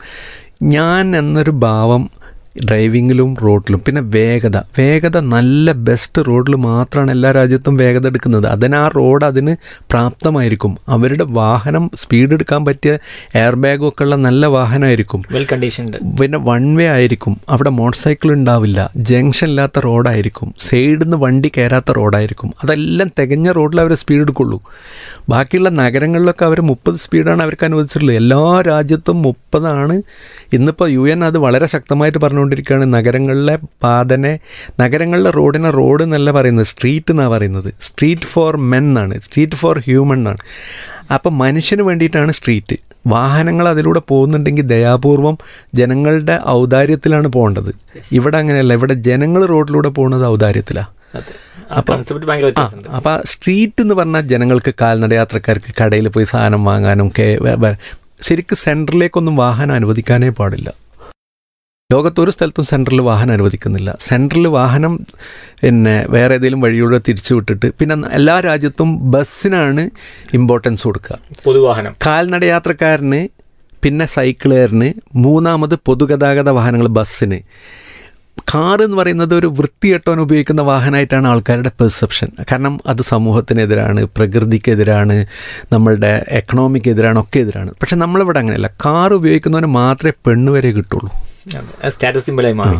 ഞാൻ എന്നൊരു ഭാവം ഡ്രൈവിങ്ങിലും റോഡിലും, പിന്നെ വേഗത വേഗത നല്ല ബെസ്റ്റ് റോഡിൽ മാത്രമാണ് എല്ലാ രാജ്യത്തും വേഗത എടുക്കുന്നത്. അതിന് ആ റോഡ് അതിന് പ്രാപ്തമായിരിക്കും. അവരുടെ വാഹനം സ്പീഡ് എടുക്കാൻ പറ്റിയ എയർ ബാഗും ഒക്കെ ഉള്ള നല്ല വാഹനമായിരിക്കും, വെൽ കണ്ടീഷൻഡ്. പിന്നെ വൺ വേ ആയിരിക്കും, അവിടെ മോട്ടോർ സൈക്കിൾ ഉണ്ടാവില്ല, ജംഗ്ഷൻ ഇല്ലാത്ത റോഡായിരിക്കും, സൈഡിൽ നിന്ന് വണ്ടി കയറാത്ത റോഡായിരിക്കും. അതെല്ലാം തികഞ്ഞ റോഡിൽ അവർ സ്പീഡ് എടുക്കുള്ളൂ. ബാക്കിയുള്ള നഗരങ്ങളിലൊക്കെ അവർ മുപ്പത് സ്പീഡാണ് അവർക്ക് അനുവദിച്ചിട്ടുള്ളത്. എല്ലാ രാജ്യത്തും മുപ്പതാണ്. ഇന്നിപ്പോൾ യു എൻ അത് വളരെ ശക്തമായിട്ട് പറഞ്ഞുകൊണ്ടിരിക്കുകയാണ്. നഗരങ്ങളിലെ പാതനെ, നഗരങ്ങളിലെ റോഡിനെ റോഡ് എന്നല്ല പറയുന്നത്, സ്ട്രീറ്റ് എന്നാണ് പറയുന്നത്. സ്ട്രീറ്റ് ഫോർ മെൻ എന്നാണ്, സ്ട്രീറ്റ് ഫോർ ഹ്യൂമൻ എന്നാണ്. അപ്പം മനുഷ്യന് വേണ്ടിയിട്ടാണ് സ്ട്രീറ്റ്. വാഹനങ്ങൾ അതിലൂടെ പോകുന്നുണ്ടെങ്കിൽ ദയാപൂർവം ജനങ്ങളുടെ ഔദാര്യത്തിലാണ് പോകേണ്ടത്. ഇവിടെ അങ്ങനെയല്ല, ഇവിടെ ജനങ്ങൾ റോഡിലൂടെ പോകുന്നത് ഔദാര്യത്തിലാണ്. അപ്പം അപ്പം സ്ട്രീറ്റ് എന്ന് പറഞ്ഞാൽ ജനങ്ങൾക്ക്, കാൽനട യാത്രക്കാർക്ക് കടയിൽ പോയി സാധനം വാങ്ങാനും ഒക്കെ ശരിക്കും സെൻറ്ററിലേക്കൊന്നും വാഹനം അനുവദിക്കാനേ പാടില്ല. ലോകത്തൊരു സ്ഥലത്തും സെൻട്രൽ വാഹനം അനുവദിക്കുന്നില്ല. സെൻട്രൽ വാഹനം പിന്നെ വേറെ ഏതെങ്കിലും വഴിയൂടെ തിരിച്ചു വിട്ടിട്ട് പിന്നെ എല്ലാ രാജ്യത്തും ബസ്സിനാണ് ഇമ്പോർട്ടൻസ് കൊടുക്കുക. പൊതുവാഹനം, കാൽനട യാത്രക്കാരന്, പിന്നെ സൈക്കിളുകാരന്, മൂന്നാമത് പൊതുഗതാഗത വാഹനങ്ങൾ ബസ്സിന്. കാർ എന്ന് പറയുന്നത് ഒരു വൃത്തികെട്ടവൻ ഉപയോഗിക്കുന്ന വാഹനമായിട്ടാണ് ആൾക്കാരുടെ പെർസെപ്ഷൻ. കാരണം അത് സമൂഹത്തിനെതിരാണ്, പ്രകൃതിക്കെതിരാണ്, നമ്മളുടെ എക്കണോമിക്കെതിരാണ്, ഒക്കെ എതിരാണ്. പക്ഷെ നമ്മളിവിടെ അങ്ങനെയല്ല. കാർ ഉപയോഗിക്കുന്നവന് മാത്രമേ പെണ്ണ് വരെ കിട്ടുള്ളൂ. സ്റ്റാറ്റസ് സിംബലായി മാറി.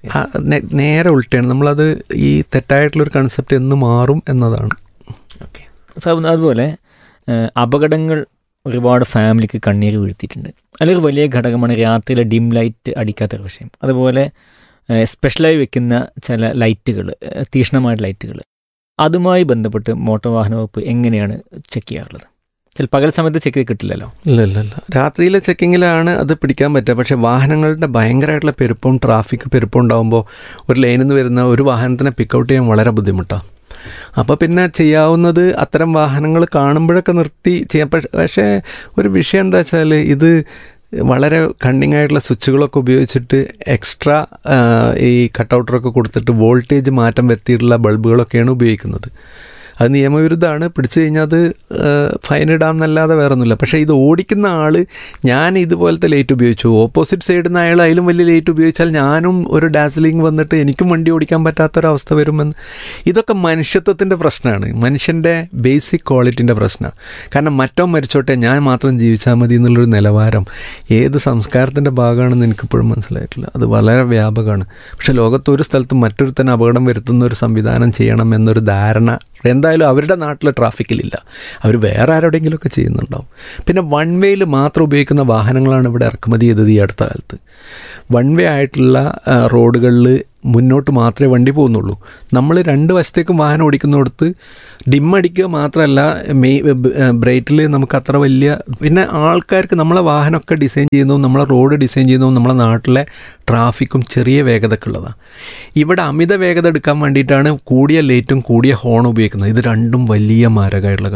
നേരെ ഉൾട്ടയാണ്. നമ്മളത് ഈ തെറ്റായിട്ടുള്ളൊരു കൺസെപ്റ്റ് എന്ന് മാറും എന്നതാണ്. ഓക്കെ സാർ, അതുപോലെ അപകടങ്ങൾ ഒരുപാട് ഫാമിലിക്ക് കണ്ണീര് വീഴ്ത്തിയിട്ടുണ്ട്. അതിലൊരു വലിയ ഘടകമാണ് രാത്രിയിലെ ഡിം ലൈറ്റ് അടിക്കാത്ത വിഷയം. അതുപോലെ സ്പെഷ്യലായി വെക്കുന്ന ചില ലൈറ്റുകൾ, തീക്ഷ്ണമായ ലൈറ്റുകൾ, അതുമായി ബന്ധപ്പെട്ട് മോട്ടോർ വാഹന വകുപ്പ് എങ്ങനെയാണ് ചെക്ക് ചെയ്യാറുള്ളത്? ചില പകൽ സമയത്ത് ചെക്ക് ചെയ്ത് കിട്ടില്ലല്ലോ. ഇല്ല ഇല്ല ഇല്ല രാത്രിയിലെ ചെക്കിങ്ങിലാണ് അത് പിടിക്കാൻ പറ്റുക. പക്ഷേ വാഹനങ്ങളുടെ ഭയങ്കരമായിട്ടുള്ള പെരുപ്പവും ട്രാഫിക് പെരുപ്പം ഉണ്ടാകുമ്പോൾ ഒരു ലൈനിൽ നിന്ന് വരുന്ന ഒരു വാഹനത്തിനെ പിക്കൗട്ട് ചെയ്യാൻ വളരെ ബുദ്ധിമുട്ടാണ്. അപ്പോൾ പിന്നെ ചെയ്യാവുന്നത് അത്തരം വാഹനങ്ങൾ കാണുമ്പോഴൊക്കെ നിർത്തി ചെയ്യാം. പക്ഷേ ഒരു വിഷയം എന്താ വെച്ചാൽ, ഇത് വളരെ കണ്ണിങ് ആയിട്ടുള്ള സ്വിച്ചുകളൊക്കെ ഉപയോഗിച്ചിട്ട് എക്സ്ട്രാ ഈ കട്ടൗട്ടറൊക്കെ കൊടുത്തിട്ട് വോൾട്ടേജ് മാറ്റം വരുത്തിയിട്ടുള്ള ബൾബുകളൊക്കെയാണ് ഉപയോഗിക്കുന്നത്. അത് നിയമവിരുദ്ധമാണ്. പിടിച്ചു കഴിഞ്ഞാൽ അത് ഫൈൻ ഇടാമെന്നല്ലാതെ വേറെ ഒന്നുമില്ല. പക്ഷേ ഇത് ഓടിക്കുന്ന ആൾ, ഞാൻ ഇതുപോലത്തെ ലൈറ്റ് ഉപയോഗിച്ചു, ഓപ്പോസിറ്റ് സൈഡിൽ നിന്ന് അയാൾ അതിലും വലിയ ലൈറ്റ് ഉപയോഗിച്ചാൽ ഞാനും ഒരു ഡാസ്ലിംഗ് വന്നിട്ട് എനിക്കും വണ്ടി ഓടിക്കാൻ പറ്റാത്തൊരവസ്ഥ വരുമെന്ന്. ഇതൊക്കെ മനുഷ്യത്വത്തിൻ്റെ പ്രശ്നമാണ്, മനുഷ്യൻ്റെ ബേസിക് ക്വാളിറ്റിൻ്റെ പ്രശ്നമാണ്. കാരണം മറ്റോ മരിച്ചോട്ടെ, ഞാൻ മാത്രം ജീവിച്ചാൽ മതി എന്നുള്ളൊരു നിലവാരം ഏത് സംസ്കാരത്തിൻ്റെ ഭാഗമാണെന്ന് എനിക്കിപ്പോഴും മനസ്സിലായിട്ടില്ല. അത് വളരെ വ്യാപകമാണ്. പക്ഷേ ലോകത്ത് ഒരു സ്ഥലത്തും മറ്റൊരു തന്നെ അപകടം വരുത്തുന്ന ഒരു സംവിധാനം ചെയ്യണം എന്നൊരു ധാരണ എന്തായാലും അവരുടെ നാട്ടിലെ ട്രാഫിക്കിലില്ല. അവർ വേറെ ആരോടെങ്കിലുമൊക്കെ ചെയ്യുന്നുണ്ടാവും. പിന്നെ വൺ വേയിൽ മാത്രം ഉപയോഗിക്കുന്ന വാഹനങ്ങളാണ് ഇവിടെ ഇറക്കുമതി ചെയ്തത് ഈ അടുത്ത കാലത്ത്. വൺ വേ ആയിട്ടുള്ള റോഡുകളിൽ മുന്നോട്ട് മാത്രമേ വണ്ടി പോകുന്നുള്ളൂ. നമ്മൾ രണ്ട് വശത്തേക്കും വാഹനം ഓടിക്കുന്നിടത്ത് ഡിമ്മടിക്കുക മാത്രമല്ല, മെയ് ബ്രേറ്റിൽ നമുക്ക് അത്ര വലിയ, പിന്നെ ആൾക്കാർക്ക് നമ്മളെ വാഹനമൊക്കെ ഡിസൈൻ ചെയ്യുന്നതും നമ്മളെ റോഡ് ഡിസൈൻ ചെയ്യുന്നതും നമ്മളെ നാട്ടിലെ ട്രാഫിക്കും ചെറിയ വേഗതയൊക്കെ ഉള്ളതാണ്. ഇവിടെ അമിത വേഗത എടുക്കാൻ വേണ്ടിയിട്ടാണ് കൂടിയ ലൈറ്റും കൂടിയ ഹോൺ ഉപയോഗിക്കുന്നത്. ഇത് രണ്ടും വലിയ മാരകമായിട്ടുള്ള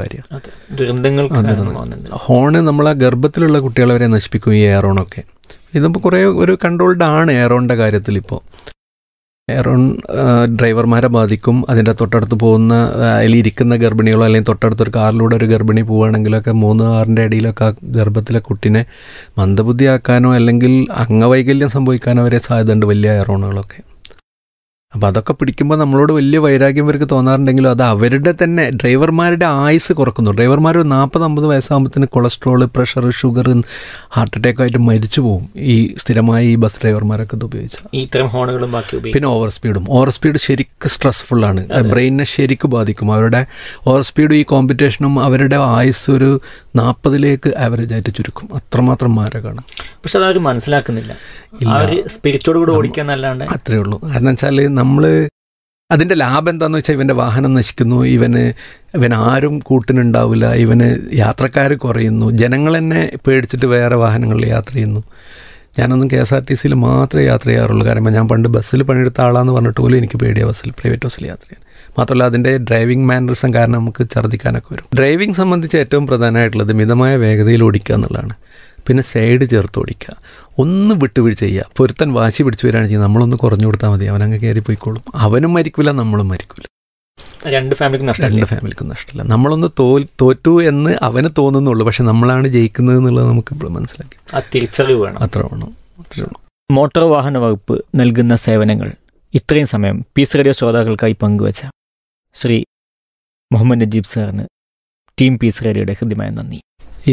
കാര്യമാണ്. ഹോണ് നമ്മളെ ഗർഭത്തിലുള്ള കുട്ടികളെ വരെ നശിപ്പിക്കും ഈ എയറോണൊക്കെ. ഇതിപ്പോൾ കുറേ ഒരു കൺട്രോൾഡ് ആണ് എയറോണിൻ്റെ കാര്യത്തിൽ. ഇപ്പോൾ എയറോൺ ഡ്രൈവർമാരെ ബാധിക്കും. അതിൻ്റെ തൊട്ടടുത്ത് പോകുന്ന അതിലിരിക്കുന്ന ഗർഭിണികളോ അല്ലെങ്കിൽ തൊട്ടടുത്തൊരു കാറിലൂടെ ഒരു ഗർഭിണി പോവുകയാണെങ്കിലൊക്കെ മൂന്ന് ആറിൻ്റെ ഇടയിലൊക്കെ ആ ഗർഭത്തിലെ കുട്ടിനെ മന്ദബുദ്ധിയാക്കാനോ അല്ലെങ്കിൽ അംഗവൈകല്യം സംഭവിക്കാനോ വരെ സാധ്യതയുണ്ട് വലിയ എയറോണുകളൊക്കെ. അപ്പോൾ അതൊക്കെ പിടിക്കുമ്പോൾ നമ്മളോട് വലിയ വൈരാഗ്യം ഇവർക്ക് തോന്നാറുണ്ടെങ്കിലും അത് അവരുടെ തന്നെ ഡ്രൈവർമാരുടെ ആയുസ് കുറക്കുന്നു. ഡ്രൈവർമാർ ഒരു നാൽപ്പത് അമ്പത് വയസ്സാകുമ്പോഴത്തേന് cholesterol, pressure, sugar, heart attack ആയിട്ട് മരിച്ചു പോകും ഈ സ്ഥിരമായി ഈ ബസ് ഡ്രൈവർമാരൊക്കെ ഇത് ഉപയോഗിച്ചാൽ. ഇത്തരം ഹോണുകളും ബാക്കി പിന്നെ ഓവർ സ്പീഡും ഓവർ സ്പീഡ് ശരിക്കും സ്ട്രെസ്ഫുള്ളാണ്, ബ്രെയിനിനെ ശരിക്കും ബാധിക്കും. അവരുടെ ഓവർ സ്പീഡും ഈ കോമ്പറ്റീഷനും അവരുടെ ആയുസ് ഒരു നാൽപ്പതിലേക്ക് ആവറേജ് ആയിട്ട് ചുരുക്കും. അത്രമാത്രം മാരകമാണ്. പക്ഷെ അതാരും മനസ്സിലാക്കുന്നില്ല. സ്പിരിറ്റോട് കൂടെ ഓടിക്കാന്നല്ലാണ്ട് അത്രേ ഉള്ളൂ. കാരണം വെച്ചാൽ നമ്മൾ അതിൻ്റെ ലാഭം എന്താണെന്ന് വെച്ചാൽ ഇവൻ്റെ വാഹനം നശിക്കുന്നു, ഇവന് ഇവൻ ആരും കൂട്ടിനുണ്ടാവില്ല, ഇവന് യാത്രക്കാർ കുറയുന്നു, ജനങ്ങൾ തന്നെ പേടിച്ചിട്ട് വേറെ വാഹനങ്ങളിൽ യാത്ര ചെയ്യുന്നു. ഞാനൊന്നും കെ എസ് ആർ ടി സിയിൽ മാത്രമേ യാത്ര ചെയ്യാറുള്ളൂ. കാരണം ഞാൻ പണ്ട് ബസ്സിൽ പണിയെടുത്ത ആളാന്ന് പറഞ്ഞിട്ട് പോലും എനിക്ക് പേടിയാണ് ബസ്സിൽ, പ്രൈവറ്റ് ബസ്സിൽ യാത്ര ചെയ്യാൻ. മാത്രമല്ല അതിൻ്റെ ഡ്രൈവിംഗ് മാനറിസം കാരണം നമുക്ക് ഛർദ്ദിക്കാനൊക്കെ വരും. ഡ്രൈവിംഗ് സംബന്ധിച്ച് ഏറ്റവും പ്രധാനമായിട്ടുള്ളത് മിതമായ വേഗതയിൽ ഓടിക്കുക എന്നുള്ളതാണ്. പിന്നെ സൈഡ് ചേർത്ത് ഓടിക്കുക, ഒന്ന് വിട്ടുവീഴ്ച ചെയ്യുക. പൊരുത്തൻ വാശി പിടിച്ചു വരികയാണെന്ന് ചെയ്യുക, നമ്മളൊന്ന് കുറഞ്ഞു കൊടുത്താൽ മതി, അവനങ്ങ് കയറി പോയിക്കോളും. അവനും മരിക്കില്ല, നമ്മളും മരിക്കില്ല, രണ്ട് ഫാമിലിക്കും നഷ്ടം രണ്ട് ഫാമിലിക്കും നഷ്ടമില്ല. നമ്മളൊന്ന് തോ തോറ്റു എന്ന് അവന് തോന്നുന്നുള്ളൂ, പക്ഷെ നമ്മളാണ് ജയിക്കുന്നത് എന്നുള്ളത് നമുക്ക് ഇപ്പോൾ മനസ്സിലാക്കി. തിരിച്ചറിവ് വേണം. അത്ര വേണം. അത്ര വേണം. മോട്ടോർ വാഹന വകുപ്പ് നൽകുന്ന സേവനങ്ങൾ ഇത്രയും സമയം പീസ് റേഡിയോ ശ്രോതാക്കൾക്കായി പങ്കുവച്ച ശ്രീ മുഹമ്മദ് നജീബ് സാറിന് ടീം പീസ് റേഡിയോയുടെ ഹൃദ്യമായ നന്ദി. ഈ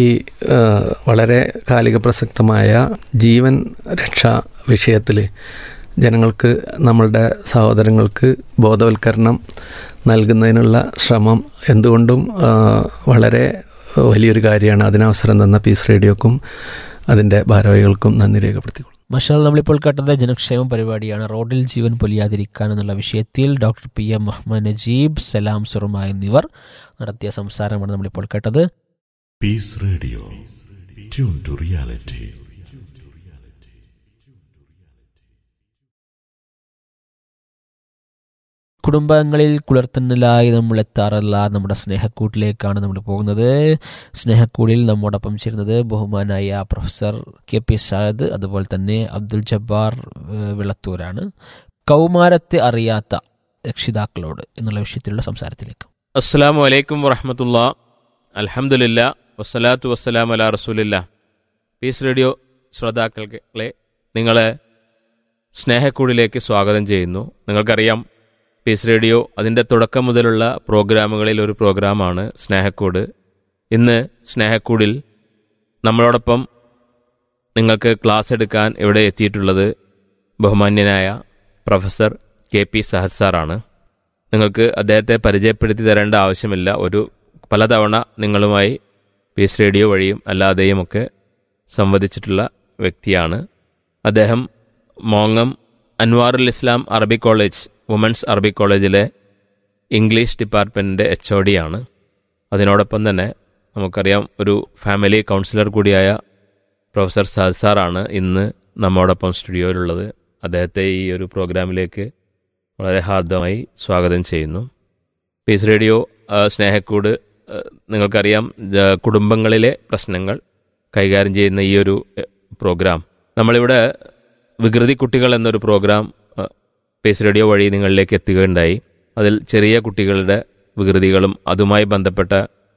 വളരെ കാലിക പ്രസക്തമായ ജീവൻ രക്ഷാ വിഷയത്തിൽ ജനങ്ങൾക്ക്, നമ്മളുടെ സഹോദരങ്ങൾക്ക് ബോധവൽക്കരണം നൽകുന്നതിനുള്ള ശ്രമം എന്തുകൊണ്ടും വളരെ വലിയൊരു കാര്യമാണ്. അതിനവസരം തന്ന പീസ് റേഡിയോക്കും അതിൻ്റെ ഭാരവാഹികൾക്കും നന്ദി രേഖപ്പെടുത്തിക്കൊള്ളും. മഷാൽ, നമ്മളിപ്പോൾ കേട്ടത് ജനക്ഷേമ പരിപാടിയാണ്. റോഡിൽ ജീവൻ പൊലിയാതിരിക്കാൻ എന്നുള്ള വിഷയത്തിൽ doctor P M Muhammad Najeeb, സലാം സുറുമ എന്നിവർ നടത്തിയ സംസാരമാണ് നമ്മളിപ്പോൾ കേട്ടത്. Peace Radio. Tune to reality. കുടുംബങ്ങളിൽ കുളിർത്തന്നലായി നമ്മൾ എത്താറുള്ള നമ്മുടെ സ്നേഹക്കൂട്ടിലേക്കാണ് നമ്മൾ പോകുന്നത്. സ്നേഹക്കൂടിൽ നമ്മോടൊപ്പം ചേരുന്നത് ബഹുമാനായ പ്രൊഫസർ കെ പി സായദ്, അതുപോലെ തന്നെ അബ്ദുൽ ജബ്ബാർ വിളത്തൂരാണ്. കൗമാരത്തെ അറിയാത്ത രക്ഷിതാക്കളോട് എന്നുള്ള വിഷയത്തിലുള്ള സംസാരത്തിലേക്ക്. അസ്സലാമു അലൈക്കും വറഹ്മത്തുള്ളാഹി. അൽഹംദുലില്ലാ വസ്സലാത്തു വസ്സലാം അലാ റസൂലില്ലാ. പീസ് റേഡിയോ ശ്രോതാക്കളെ നിങ്ങളെ സ്നേഹക്കൂടിലേക്ക് സ്വാഗതം ചെയ്യുന്നു. നിങ്ങൾക്കറിയാം, പീസ് റേഡിയോ അതിൻ്റെ തുടക്കം മുതലുള്ള പ്രോഗ്രാമുകളിൽ ഒരു പ്രോഗ്രാമാണ് സ്നേഹക്കൂട്. ഇന്ന് സ്നേഹക്കൂടിൽ നമ്മളോടൊപ്പം നിങ്ങൾക്ക് ക്ലാസ് എടുക്കാൻ ഇവിടെ എത്തിയിട്ടുള്ളത് ബഹുമാന്യനായ പ്രൊഫസർ കെ പി സഹദ് സാറാണ്. നിങ്ങൾക്ക് അദ്ദേഹത്തെ പരിചയപ്പെടുത്തി തരേണ്ട ആവശ്യമില്ല. ഒരു പലതവണ നിങ്ങളുമായി പീസ് റേഡിയോ വഴിയും അല്ലാതെയുമൊക്കെ സംവദിച്ചിട്ടുള്ള വ്യക്തിയാണ് അദ്ദേഹം. മോങ്ങം അൻവാറുൽ ഇസ്ലാം അറബി കോളേജ്, വുമൻസ് അറബി കോളേജിലെ ഇംഗ്ലീഷ് ഡിപ്പാർട്ട്മെൻറ്റിൻ്റെ എച്ച് ഒ ഡി ആണ്. അതിനോടൊപ്പം തന്നെ നമുക്കറിയാം ഒരു ഫാമിലി കൗൺസിലർ കൂടിയായ പ്രൊഫസർ സഹദ് സാറാണ് ഇന്ന് നമ്മോടൊപ്പം സ്റ്റുഡിയോയിലുള്ളത്. അദ്ദേഹത്തെ ഈ ഒരു പ്രോഗ്രാമിലേക്ക് വളരെ ഹാർദമായി സ്വാഗതം ചെയ്യുന്നു. പീസ് റേഡിയോ സ്നേഹക്കൂട് നിങ്ങൾക്കറിയാം, കുടുംബങ്ങളിലെ പ്രശ്നങ്ങൾ കൈകാര്യം ചെയ്യുന്ന ഈ ഒരു പ്രോഗ്രാം നമ്മളിവിടെ വികൃതി കുട്ടികൾ എന്നൊരു പ്രോഗ്രാം പീസ് റേഡിയോ വഴി നിങ്ങളിലേക്ക് എത്തുകയുണ്ടായി. അതിൽ ചെറിയ കുട്ടികളുടെ വികൃതികളും അതുമായി ബന്ധപ്പെട്ട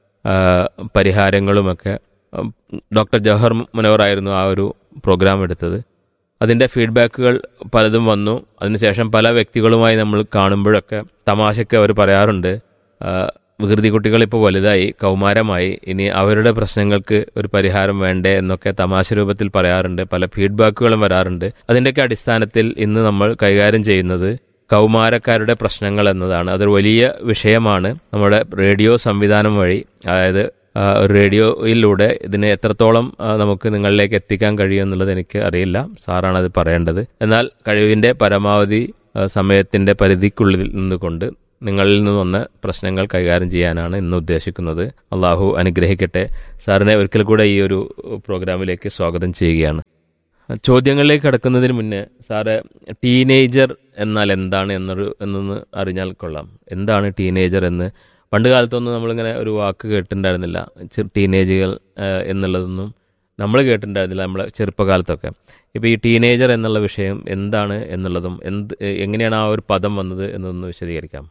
പരിഹാരങ്ങളുമൊക്കെ ഡോക്ടർ ജവഹർ മുനവറായിരുന്നു ആ ഒരു പ്രോഗ്രാം എടുത്തത്. അതിൻ്റെ ഫീഡ്ബാക്കുകൾ പലതും വന്നു. അതിനുശേഷം പല വ്യക്തികളുമായി നമ്മൾ കാണുമ്പോഴൊക്കെ തമാശയ്ക്ക് അവർ പറയാറുണ്ട്, വികൃതി കുട്ടികൾ ഇപ്പോൾ വലുതായി, കൗമാരമായി, ഇനി അവരുടെ പ്രശ്നങ്ങൾക്ക് ഒരു പരിഹാരം വേണ്ടേ എന്നൊക്കെ തമാശ രൂപത്തിൽ പറയാറുണ്ട്. പല ഫീഡ്ബാക്കുകളും വരാറുണ്ട്. അതിൻ്റെയൊക്കെ അടിസ്ഥാനത്തിൽ ഇന്ന് നമ്മൾ കൈകാര്യം ചെയ്യുന്നത് കൗമാരക്കാരുടെ പ്രശ്നങ്ങൾ എന്നതാണ്. അതൊരു വലിയ വിഷയമാണ്. നമ്മുടെ റേഡിയോ സംവിധാനം വഴി, അതായത് റേഡിയോയിലൂടെ ഇതിനെ എത്രത്തോളം നമുക്ക് നിങ്ങളിലേക്ക് എത്തിക്കാൻ കഴിയും എന്നുള്ളത് എനിക്ക് അറിയില്ല. സാറാണത് പറയേണ്ടത്. എന്നാൽ കഴിവിൻ്റെ പരമാവധി സമയത്തിൻ്റെ പരിധിക്കുള്ളിൽ നിന്നുകൊണ്ട് നിങ്ങളിൽ നിന്ന് വന്ന പ്രശ്നങ്ങൾ കൈകാര്യം ചെയ്യാനാണ് ഇന്ന് ഉദ്ദേശിക്കുന്നത്. അള്ളാഹു അനുഗ്രഹിക്കട്ടെ. സാറിനെ ഒരിക്കൽ കൂടെ ഈ ഒരു പ്രോഗ്രാമിലേക്ക് സ്വാഗതം ചെയ്യുകയാണ്. ചോദ്യങ്ങളിലേക്ക് കടക്കുന്നതിന് മുന്നേ സാറ് ടീനേജർ എന്നാൽ എന്താണ് എന്നൊരു എന്നൊന്ന് അറിഞ്ഞാൽ കൊള്ളാം. എന്താണ് ടീനേജർ എന്ന്? പണ്ട് കാലത്തൊന്നും നമ്മളിങ്ങനെ ഒരു വാക്ക് കേട്ടിട്ടുണ്ടായിരുന്നില്ല, ടീനേജുകൾ എന്നുള്ളതൊന്നും നമ്മൾ കേട്ടിട്ടുണ്ടായിരുന്നില്ല നമ്മളെ ചെറുപ്പകാലത്തൊക്കെ. ഇപ്പോൾ ഈ ടീനേജർ എന്നുള്ള വിഷയം എന്താണ് എന്നുള്ളതും എന്ത് എങ്ങനെയാണ് ആ ഒരു പദം വന്നത് എന്നൊന്ന് വിശദീകരിക്കാം.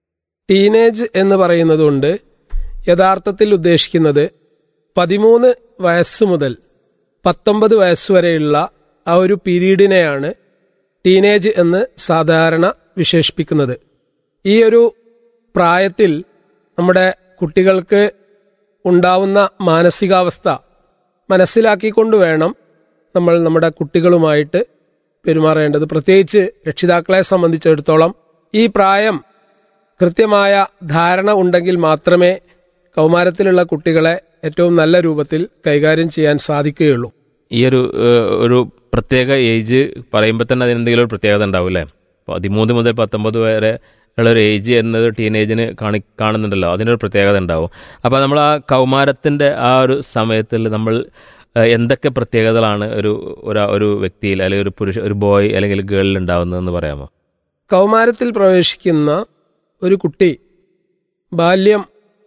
ടീനേജ് എന്ന് പറയുന്നതുകൊണ്ട് യഥാർത്ഥത്തിൽ ഉദ്ദേശിക്കുന്നത് പതിമൂന്ന് വയസ്സ് മുതൽ പത്തൊമ്പത് വയസ്സുവരെയുള്ള ആ ഒരു പീരീഡിനെയാണ് ടീനേജ് എന്ന് സാധാരണ വിശേഷിപ്പിക്കുന്നത്. ഈ ഒരു പ്രായത്തിൽ നമ്മുടെ കുട്ടികൾക്ക് ഉണ്ടാവുന്ന മാനസികാവസ്ഥ മനസ്സിലാക്കിക്കൊണ്ട് വേണം നമ്മൾ നമ്മുടെ കുട്ടികളുമായിട്ട് പെരുമാറേണ്ടത്. പ്രത്യേകിച്ച് രക്ഷിതാക്കളെ സംബന്ധിച്ചിടത്തോളം ഈ പ്രായം കൃത്യമായ ധാരണ ഉണ്ടെങ്കിൽ മാത്രമേ കൗമാരത്തിലുള്ള കുട്ടികളെ ഏറ്റവും നല്ല രൂപത്തിൽ കൈകാര്യം ചെയ്യാൻ സാധിക്കുകയുള്ളൂ. ഈ ഒരു ഒരു പ്രത്യേക ഏജ് പറയുമ്പോൾ തന്നെ അതിനെന്തെങ്കിലും ഒരു പ്രത്യേകത ഉണ്ടാവും അല്ലേ? പതിമൂന്ന് മുതൽ പത്തൊമ്പത് വരെ ഉള്ള ഒരു ഏജ് എന്നത് ടീനേജിന് കാണി കാണുന്നുണ്ടല്ലോ, അതിനൊരു പ്രത്യേകത ഉണ്ടാവും. അപ്പോൾ നമ്മൾ ആ കൗമാരത്തിൻ്റെ ആ ഒരു സമയത്തിൽ നമ്മൾ എന്തൊക്കെ പ്രത്യേകതകളാണ് ഒരു ഒരു വ്യക്തിയിൽ അല്ലെങ്കിൽ ഒരു പുരുഷ ഒരു ബോയ് അല്ലെങ്കിൽ ഗേളിൽ ഉണ്ടാവുന്നതെന്ന് പറയാമോ? കൗമാരത്തിൽ പ്രവേശിക്കുന്ന ഒരു കുട്ടി ബാല്യം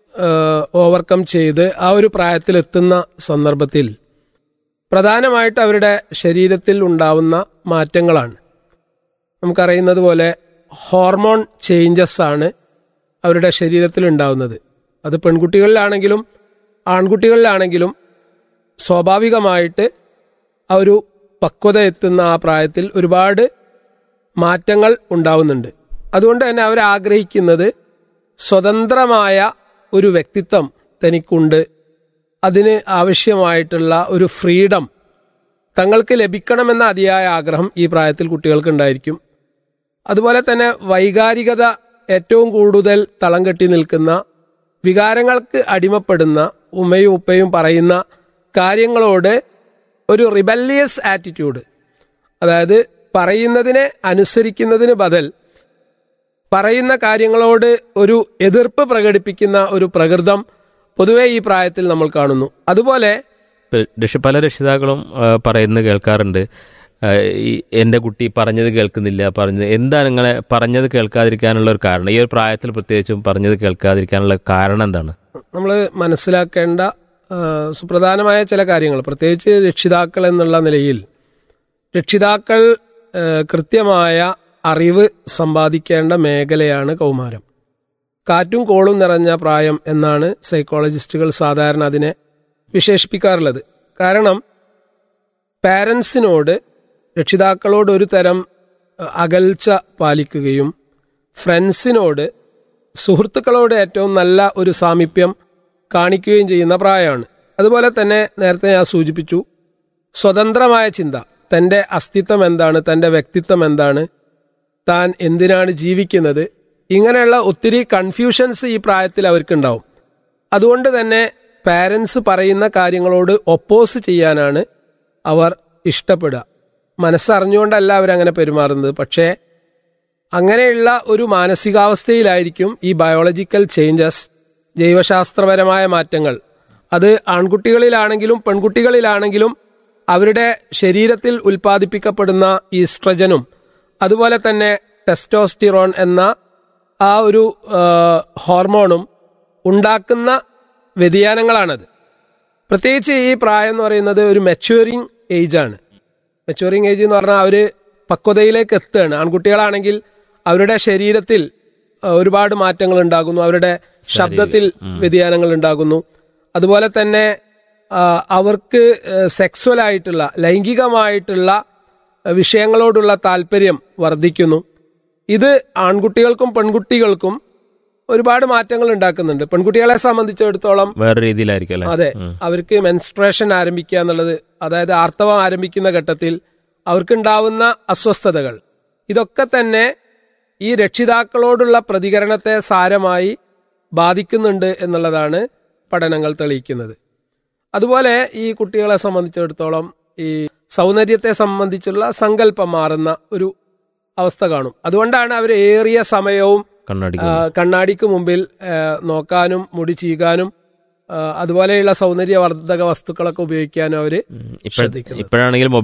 ഓവർകം ചെയ്ത് ആ ഒരു പ്രായത്തിലെത്തുന്ന സന്ദർഭത്തിൽ പ്രധാനമായിട്ട് അവരുടെ ശരീരത്തിൽ ഉണ്ടാവുന്ന മാറ്റങ്ങളാണ്. നമുക്കറിയുന്നത് പോലെ ഹോർമോൺ ചേഞ്ചസ് ആണ് അവരുടെ ശരീരത്തിൽ ഉണ്ടാവുന്നത്. അത് പെൺകുട്ടികളിലാണെങ്കിലും ആൺകുട്ടികളിലാണെങ്കിലും സ്വാഭാവികമായിട്ട് ആ ഒരു പക്വത എത്തുന്ന ആ പ്രായത്തിൽ ഒരുപാട് മാറ്റങ്ങൾ ഉണ്ടാവുന്നുണ്ട്. അതുകൊണ്ട് തന്നെ അവരാഗ്രഹിക്കുന്നത് സ്വതന്ത്രമായ ഒരു വ്യക്തിത്വം തനിക്കുണ്ട്, അതിന് ആവശ്യമായിട്ടുള്ള ഒരു ഫ്രീഡം തങ്ങൾക്ക് ലഭിക്കണമെന്ന അതിയായ ആഗ്രഹം ഈ പ്രായത്തിൽ കുട്ടികൾക്ക് ഉണ്ടായിരിക്കും. അതുപോലെ തന്നെ വൈകാരികത ഏറ്റവും കൂടുതൽ തളം കെട്ടി നിൽക്കുന്ന, വികാരങ്ങൾക്ക് അടിമപ്പെടുന്ന, ഉമ്മയും ഉപ്പയും പറയുന്ന കാര്യങ്ങളോട് ഒരു റിബല്ലിയസ് ആറ്റിറ്റ്യൂഡ്, അതായത് പറയുന്നതിനെ അനുസരിക്കുന്നതിന് ബദൽ പറയുന്ന കാര്യങ്ങളോട് ഒരു എതിർപ്പ് പ്രകടിപ്പിക്കുന്ന ഒരു പ്രകൃതം പൊതുവെ ഈ പ്രായത്തിൽ നമ്മൾ കാണുന്നു. അതുപോലെ പല രക്ഷിതാക്കളും പറയുന്നത് കേൾക്കാറുണ്ട്, ഈ എൻ്റെ കുട്ടി പറഞ്ഞത് കേൾക്കുന്നില്ല, പറഞ്ഞത് എന്താണ് ഇങ്ങനെ പറഞ്ഞത് കേൾക്കാതിരിക്കാനുള്ള ഒരു കാരണം? ഈ ഒരു പ്രായത്തിൽ പ്രത്യേകിച്ചും പറഞ്ഞത് കേൾക്കാതിരിക്കാനുള്ള കാരണം എന്താണ്? നമ്മൾ മനസ്സിലാക്കേണ്ട സുപ്രധാനമായ ചില കാര്യങ്ങൾ, പ്രത്യേകിച്ച് രക്ഷിതാക്കൾ എന്നുള്ള നിലയിൽ രക്ഷിതാക്കൾ കൃത്യമായ അറിവ് സമ്പാദിക്കേണ്ട മേഖലയാണ് കൗമാരം. കാറ്റും കോളും നിറഞ്ഞ പ്രായം എന്നാണ് സൈക്കോളജിസ്റ്റുകൾ സാധാരണ അതിനെ വിശേഷിപ്പിക്കാറുള്ളത്. കാരണം പാരൻസിനോട് രക്ഷിതാക്കളോട് ഒരു തരം അകൽച്ച പാലിക്കുകയും ഫ്രണ്ട്സിനോട് സുഹൃത്തുക്കളോട് ഏറ്റവും നല്ല ഒരു സാമീപ്യം കാണിക്കുകയും ചെയ്യുന്ന പ്രായമാണ്. അതുപോലെ തന്നെ നേരത്തെ ഞാൻ സൂചിപ്പിച്ചു, സ്വതന്ത്രമായ ചിന്ത, തൻ്റെ അസ്തിത്വം എന്താണ്, തൻ്റെ വ്യക്തിത്വം എന്താണ്, താൻ എന്തിനാണ് ജീവിക്കുന്നത്, ഇങ്ങനെയുള്ള ഒത്തിരി കൺഫ്യൂഷൻസ് ഈ പ്രായത്തിൽ അവർക്കുണ്ടാവും. അതുകൊണ്ട് തന്നെ പാരൻസ് പറയുന്ന കാര്യങ്ങളോട് ഒപ്പോസ് ചെയ്യാനാണ് അവർ ഇഷ്ടപ്പെടുക. മനസ്സറിഞ്ഞുകൊണ്ടല്ല അവരങ്ങനെ പെരുമാറുന്നത്. പക്ഷേ അങ്ങനെയുള്ള ഒരു മാനസികാവസ്ഥയിലായിരിക്കും ഈ ബയോളജിക്കൽ ചേഞ്ചസ്, ജൈവശാസ്ത്രപരമായ മാറ്റങ്ങൾ, അത് ആൺകുട്ടികളിലാണെങ്കിലും പെൺകുട്ടികളിലാണെങ്കിലും അവരുടെ ശരീരത്തിൽ ഉൽപ്പാദിപ്പിക്കപ്പെടുന്ന ഈസ്ട്രജനും അതുപോലെ തന്നെ ടെസ്റ്റോസ്റ്റിറോൺ എന്ന ആ ഒരു ഹോർമോണും ഉണ്ടാക്കുന്ന വ്യതിയാനങ്ങളാണത്. പ്രത്യേകിച്ച് ഈ പ്രായം എന്ന് പറയുന്നത് ഒരു മെച്യൂറിങ് ഏജാണ്. മെച്യൂറിങ് ഏജ് എന്ന് പറഞ്ഞാൽ അവർ പക്വതയിലേക്ക് എത്തുകയാണ്. ആൺകുട്ടികളാണെങ്കിൽ അവരുടെ ശരീരത്തിൽ ഒരുപാട് മാറ്റങ്ങൾ ഉണ്ടാകുന്നു, അവരുടെ ശബ്ദത്തിൽ വ്യതിയാനങ്ങൾ ഉണ്ടാകുന്നു. അതുപോലെ തന്നെ അവർക്ക് സെക്സ്വലായിട്ടുള്ള ലൈംഗികമായിട്ടുള്ള വിഷയങ്ങളോടുള്ള താല്പര്യം വർദ്ധിക്കുന്നു. ഇത് ആൺകുട്ടികൾക്കും പെൺകുട്ടികൾക്കും ഒരുപാട് മാറ്റങ്ങൾ ഉണ്ടാക്കുന്നുണ്ട്. പെൺകുട്ടികളെ സംബന്ധിച്ചിടത്തോളം വേറെ രീതിയിലായിരിക്കും. അതെ, അവർക്ക് മെൻസ്ട്രേഷൻ ആരംഭിക്കുക എന്നുള്ളത്, അതായത് ആർത്തവം ആരംഭിക്കുന്ന ഘട്ടത്തിൽ അവർക്കുണ്ടാവുന്ന അസ്വസ്ഥതകൾ, ഇതൊക്കെ തന്നെ ഈ രക്ഷിതാക്കളോടുള്ള പ്രതികരണത്തെ സാരമായി ബാധിക്കുന്നുണ്ട് എന്നുള്ളതാണ് പഠനങ്ങൾ തെളിയിക്കുന്നത്. അതുപോലെ ഈ കുട്ടികളെ സംബന്ധിച്ചിടത്തോളം ഈ സൗന്ദര്യത്തെ സംബന്ധിച്ചുള്ള സങ്കല്പം മാറുന്ന ഒരു അവസ്ഥ കാണും. അതുകൊണ്ടാണ് അവർ ഏറിയ സമയവും കണ്ണാടി ആ, കണ്ണാടിക്ക് മുമ്പിൽ ആ, നോക്കാനും മുടി ചീകാനും ആ, അതുപോലെയുള്ള സൗന്ദര്യവർദ്ധക വസ്തുക്കളൊക്കെ ഉപയോഗിക്കാനും അവർ ശ്രദ്ധിക്കുന്നത്. ഇപ്പോഴാണെങ്കിൽ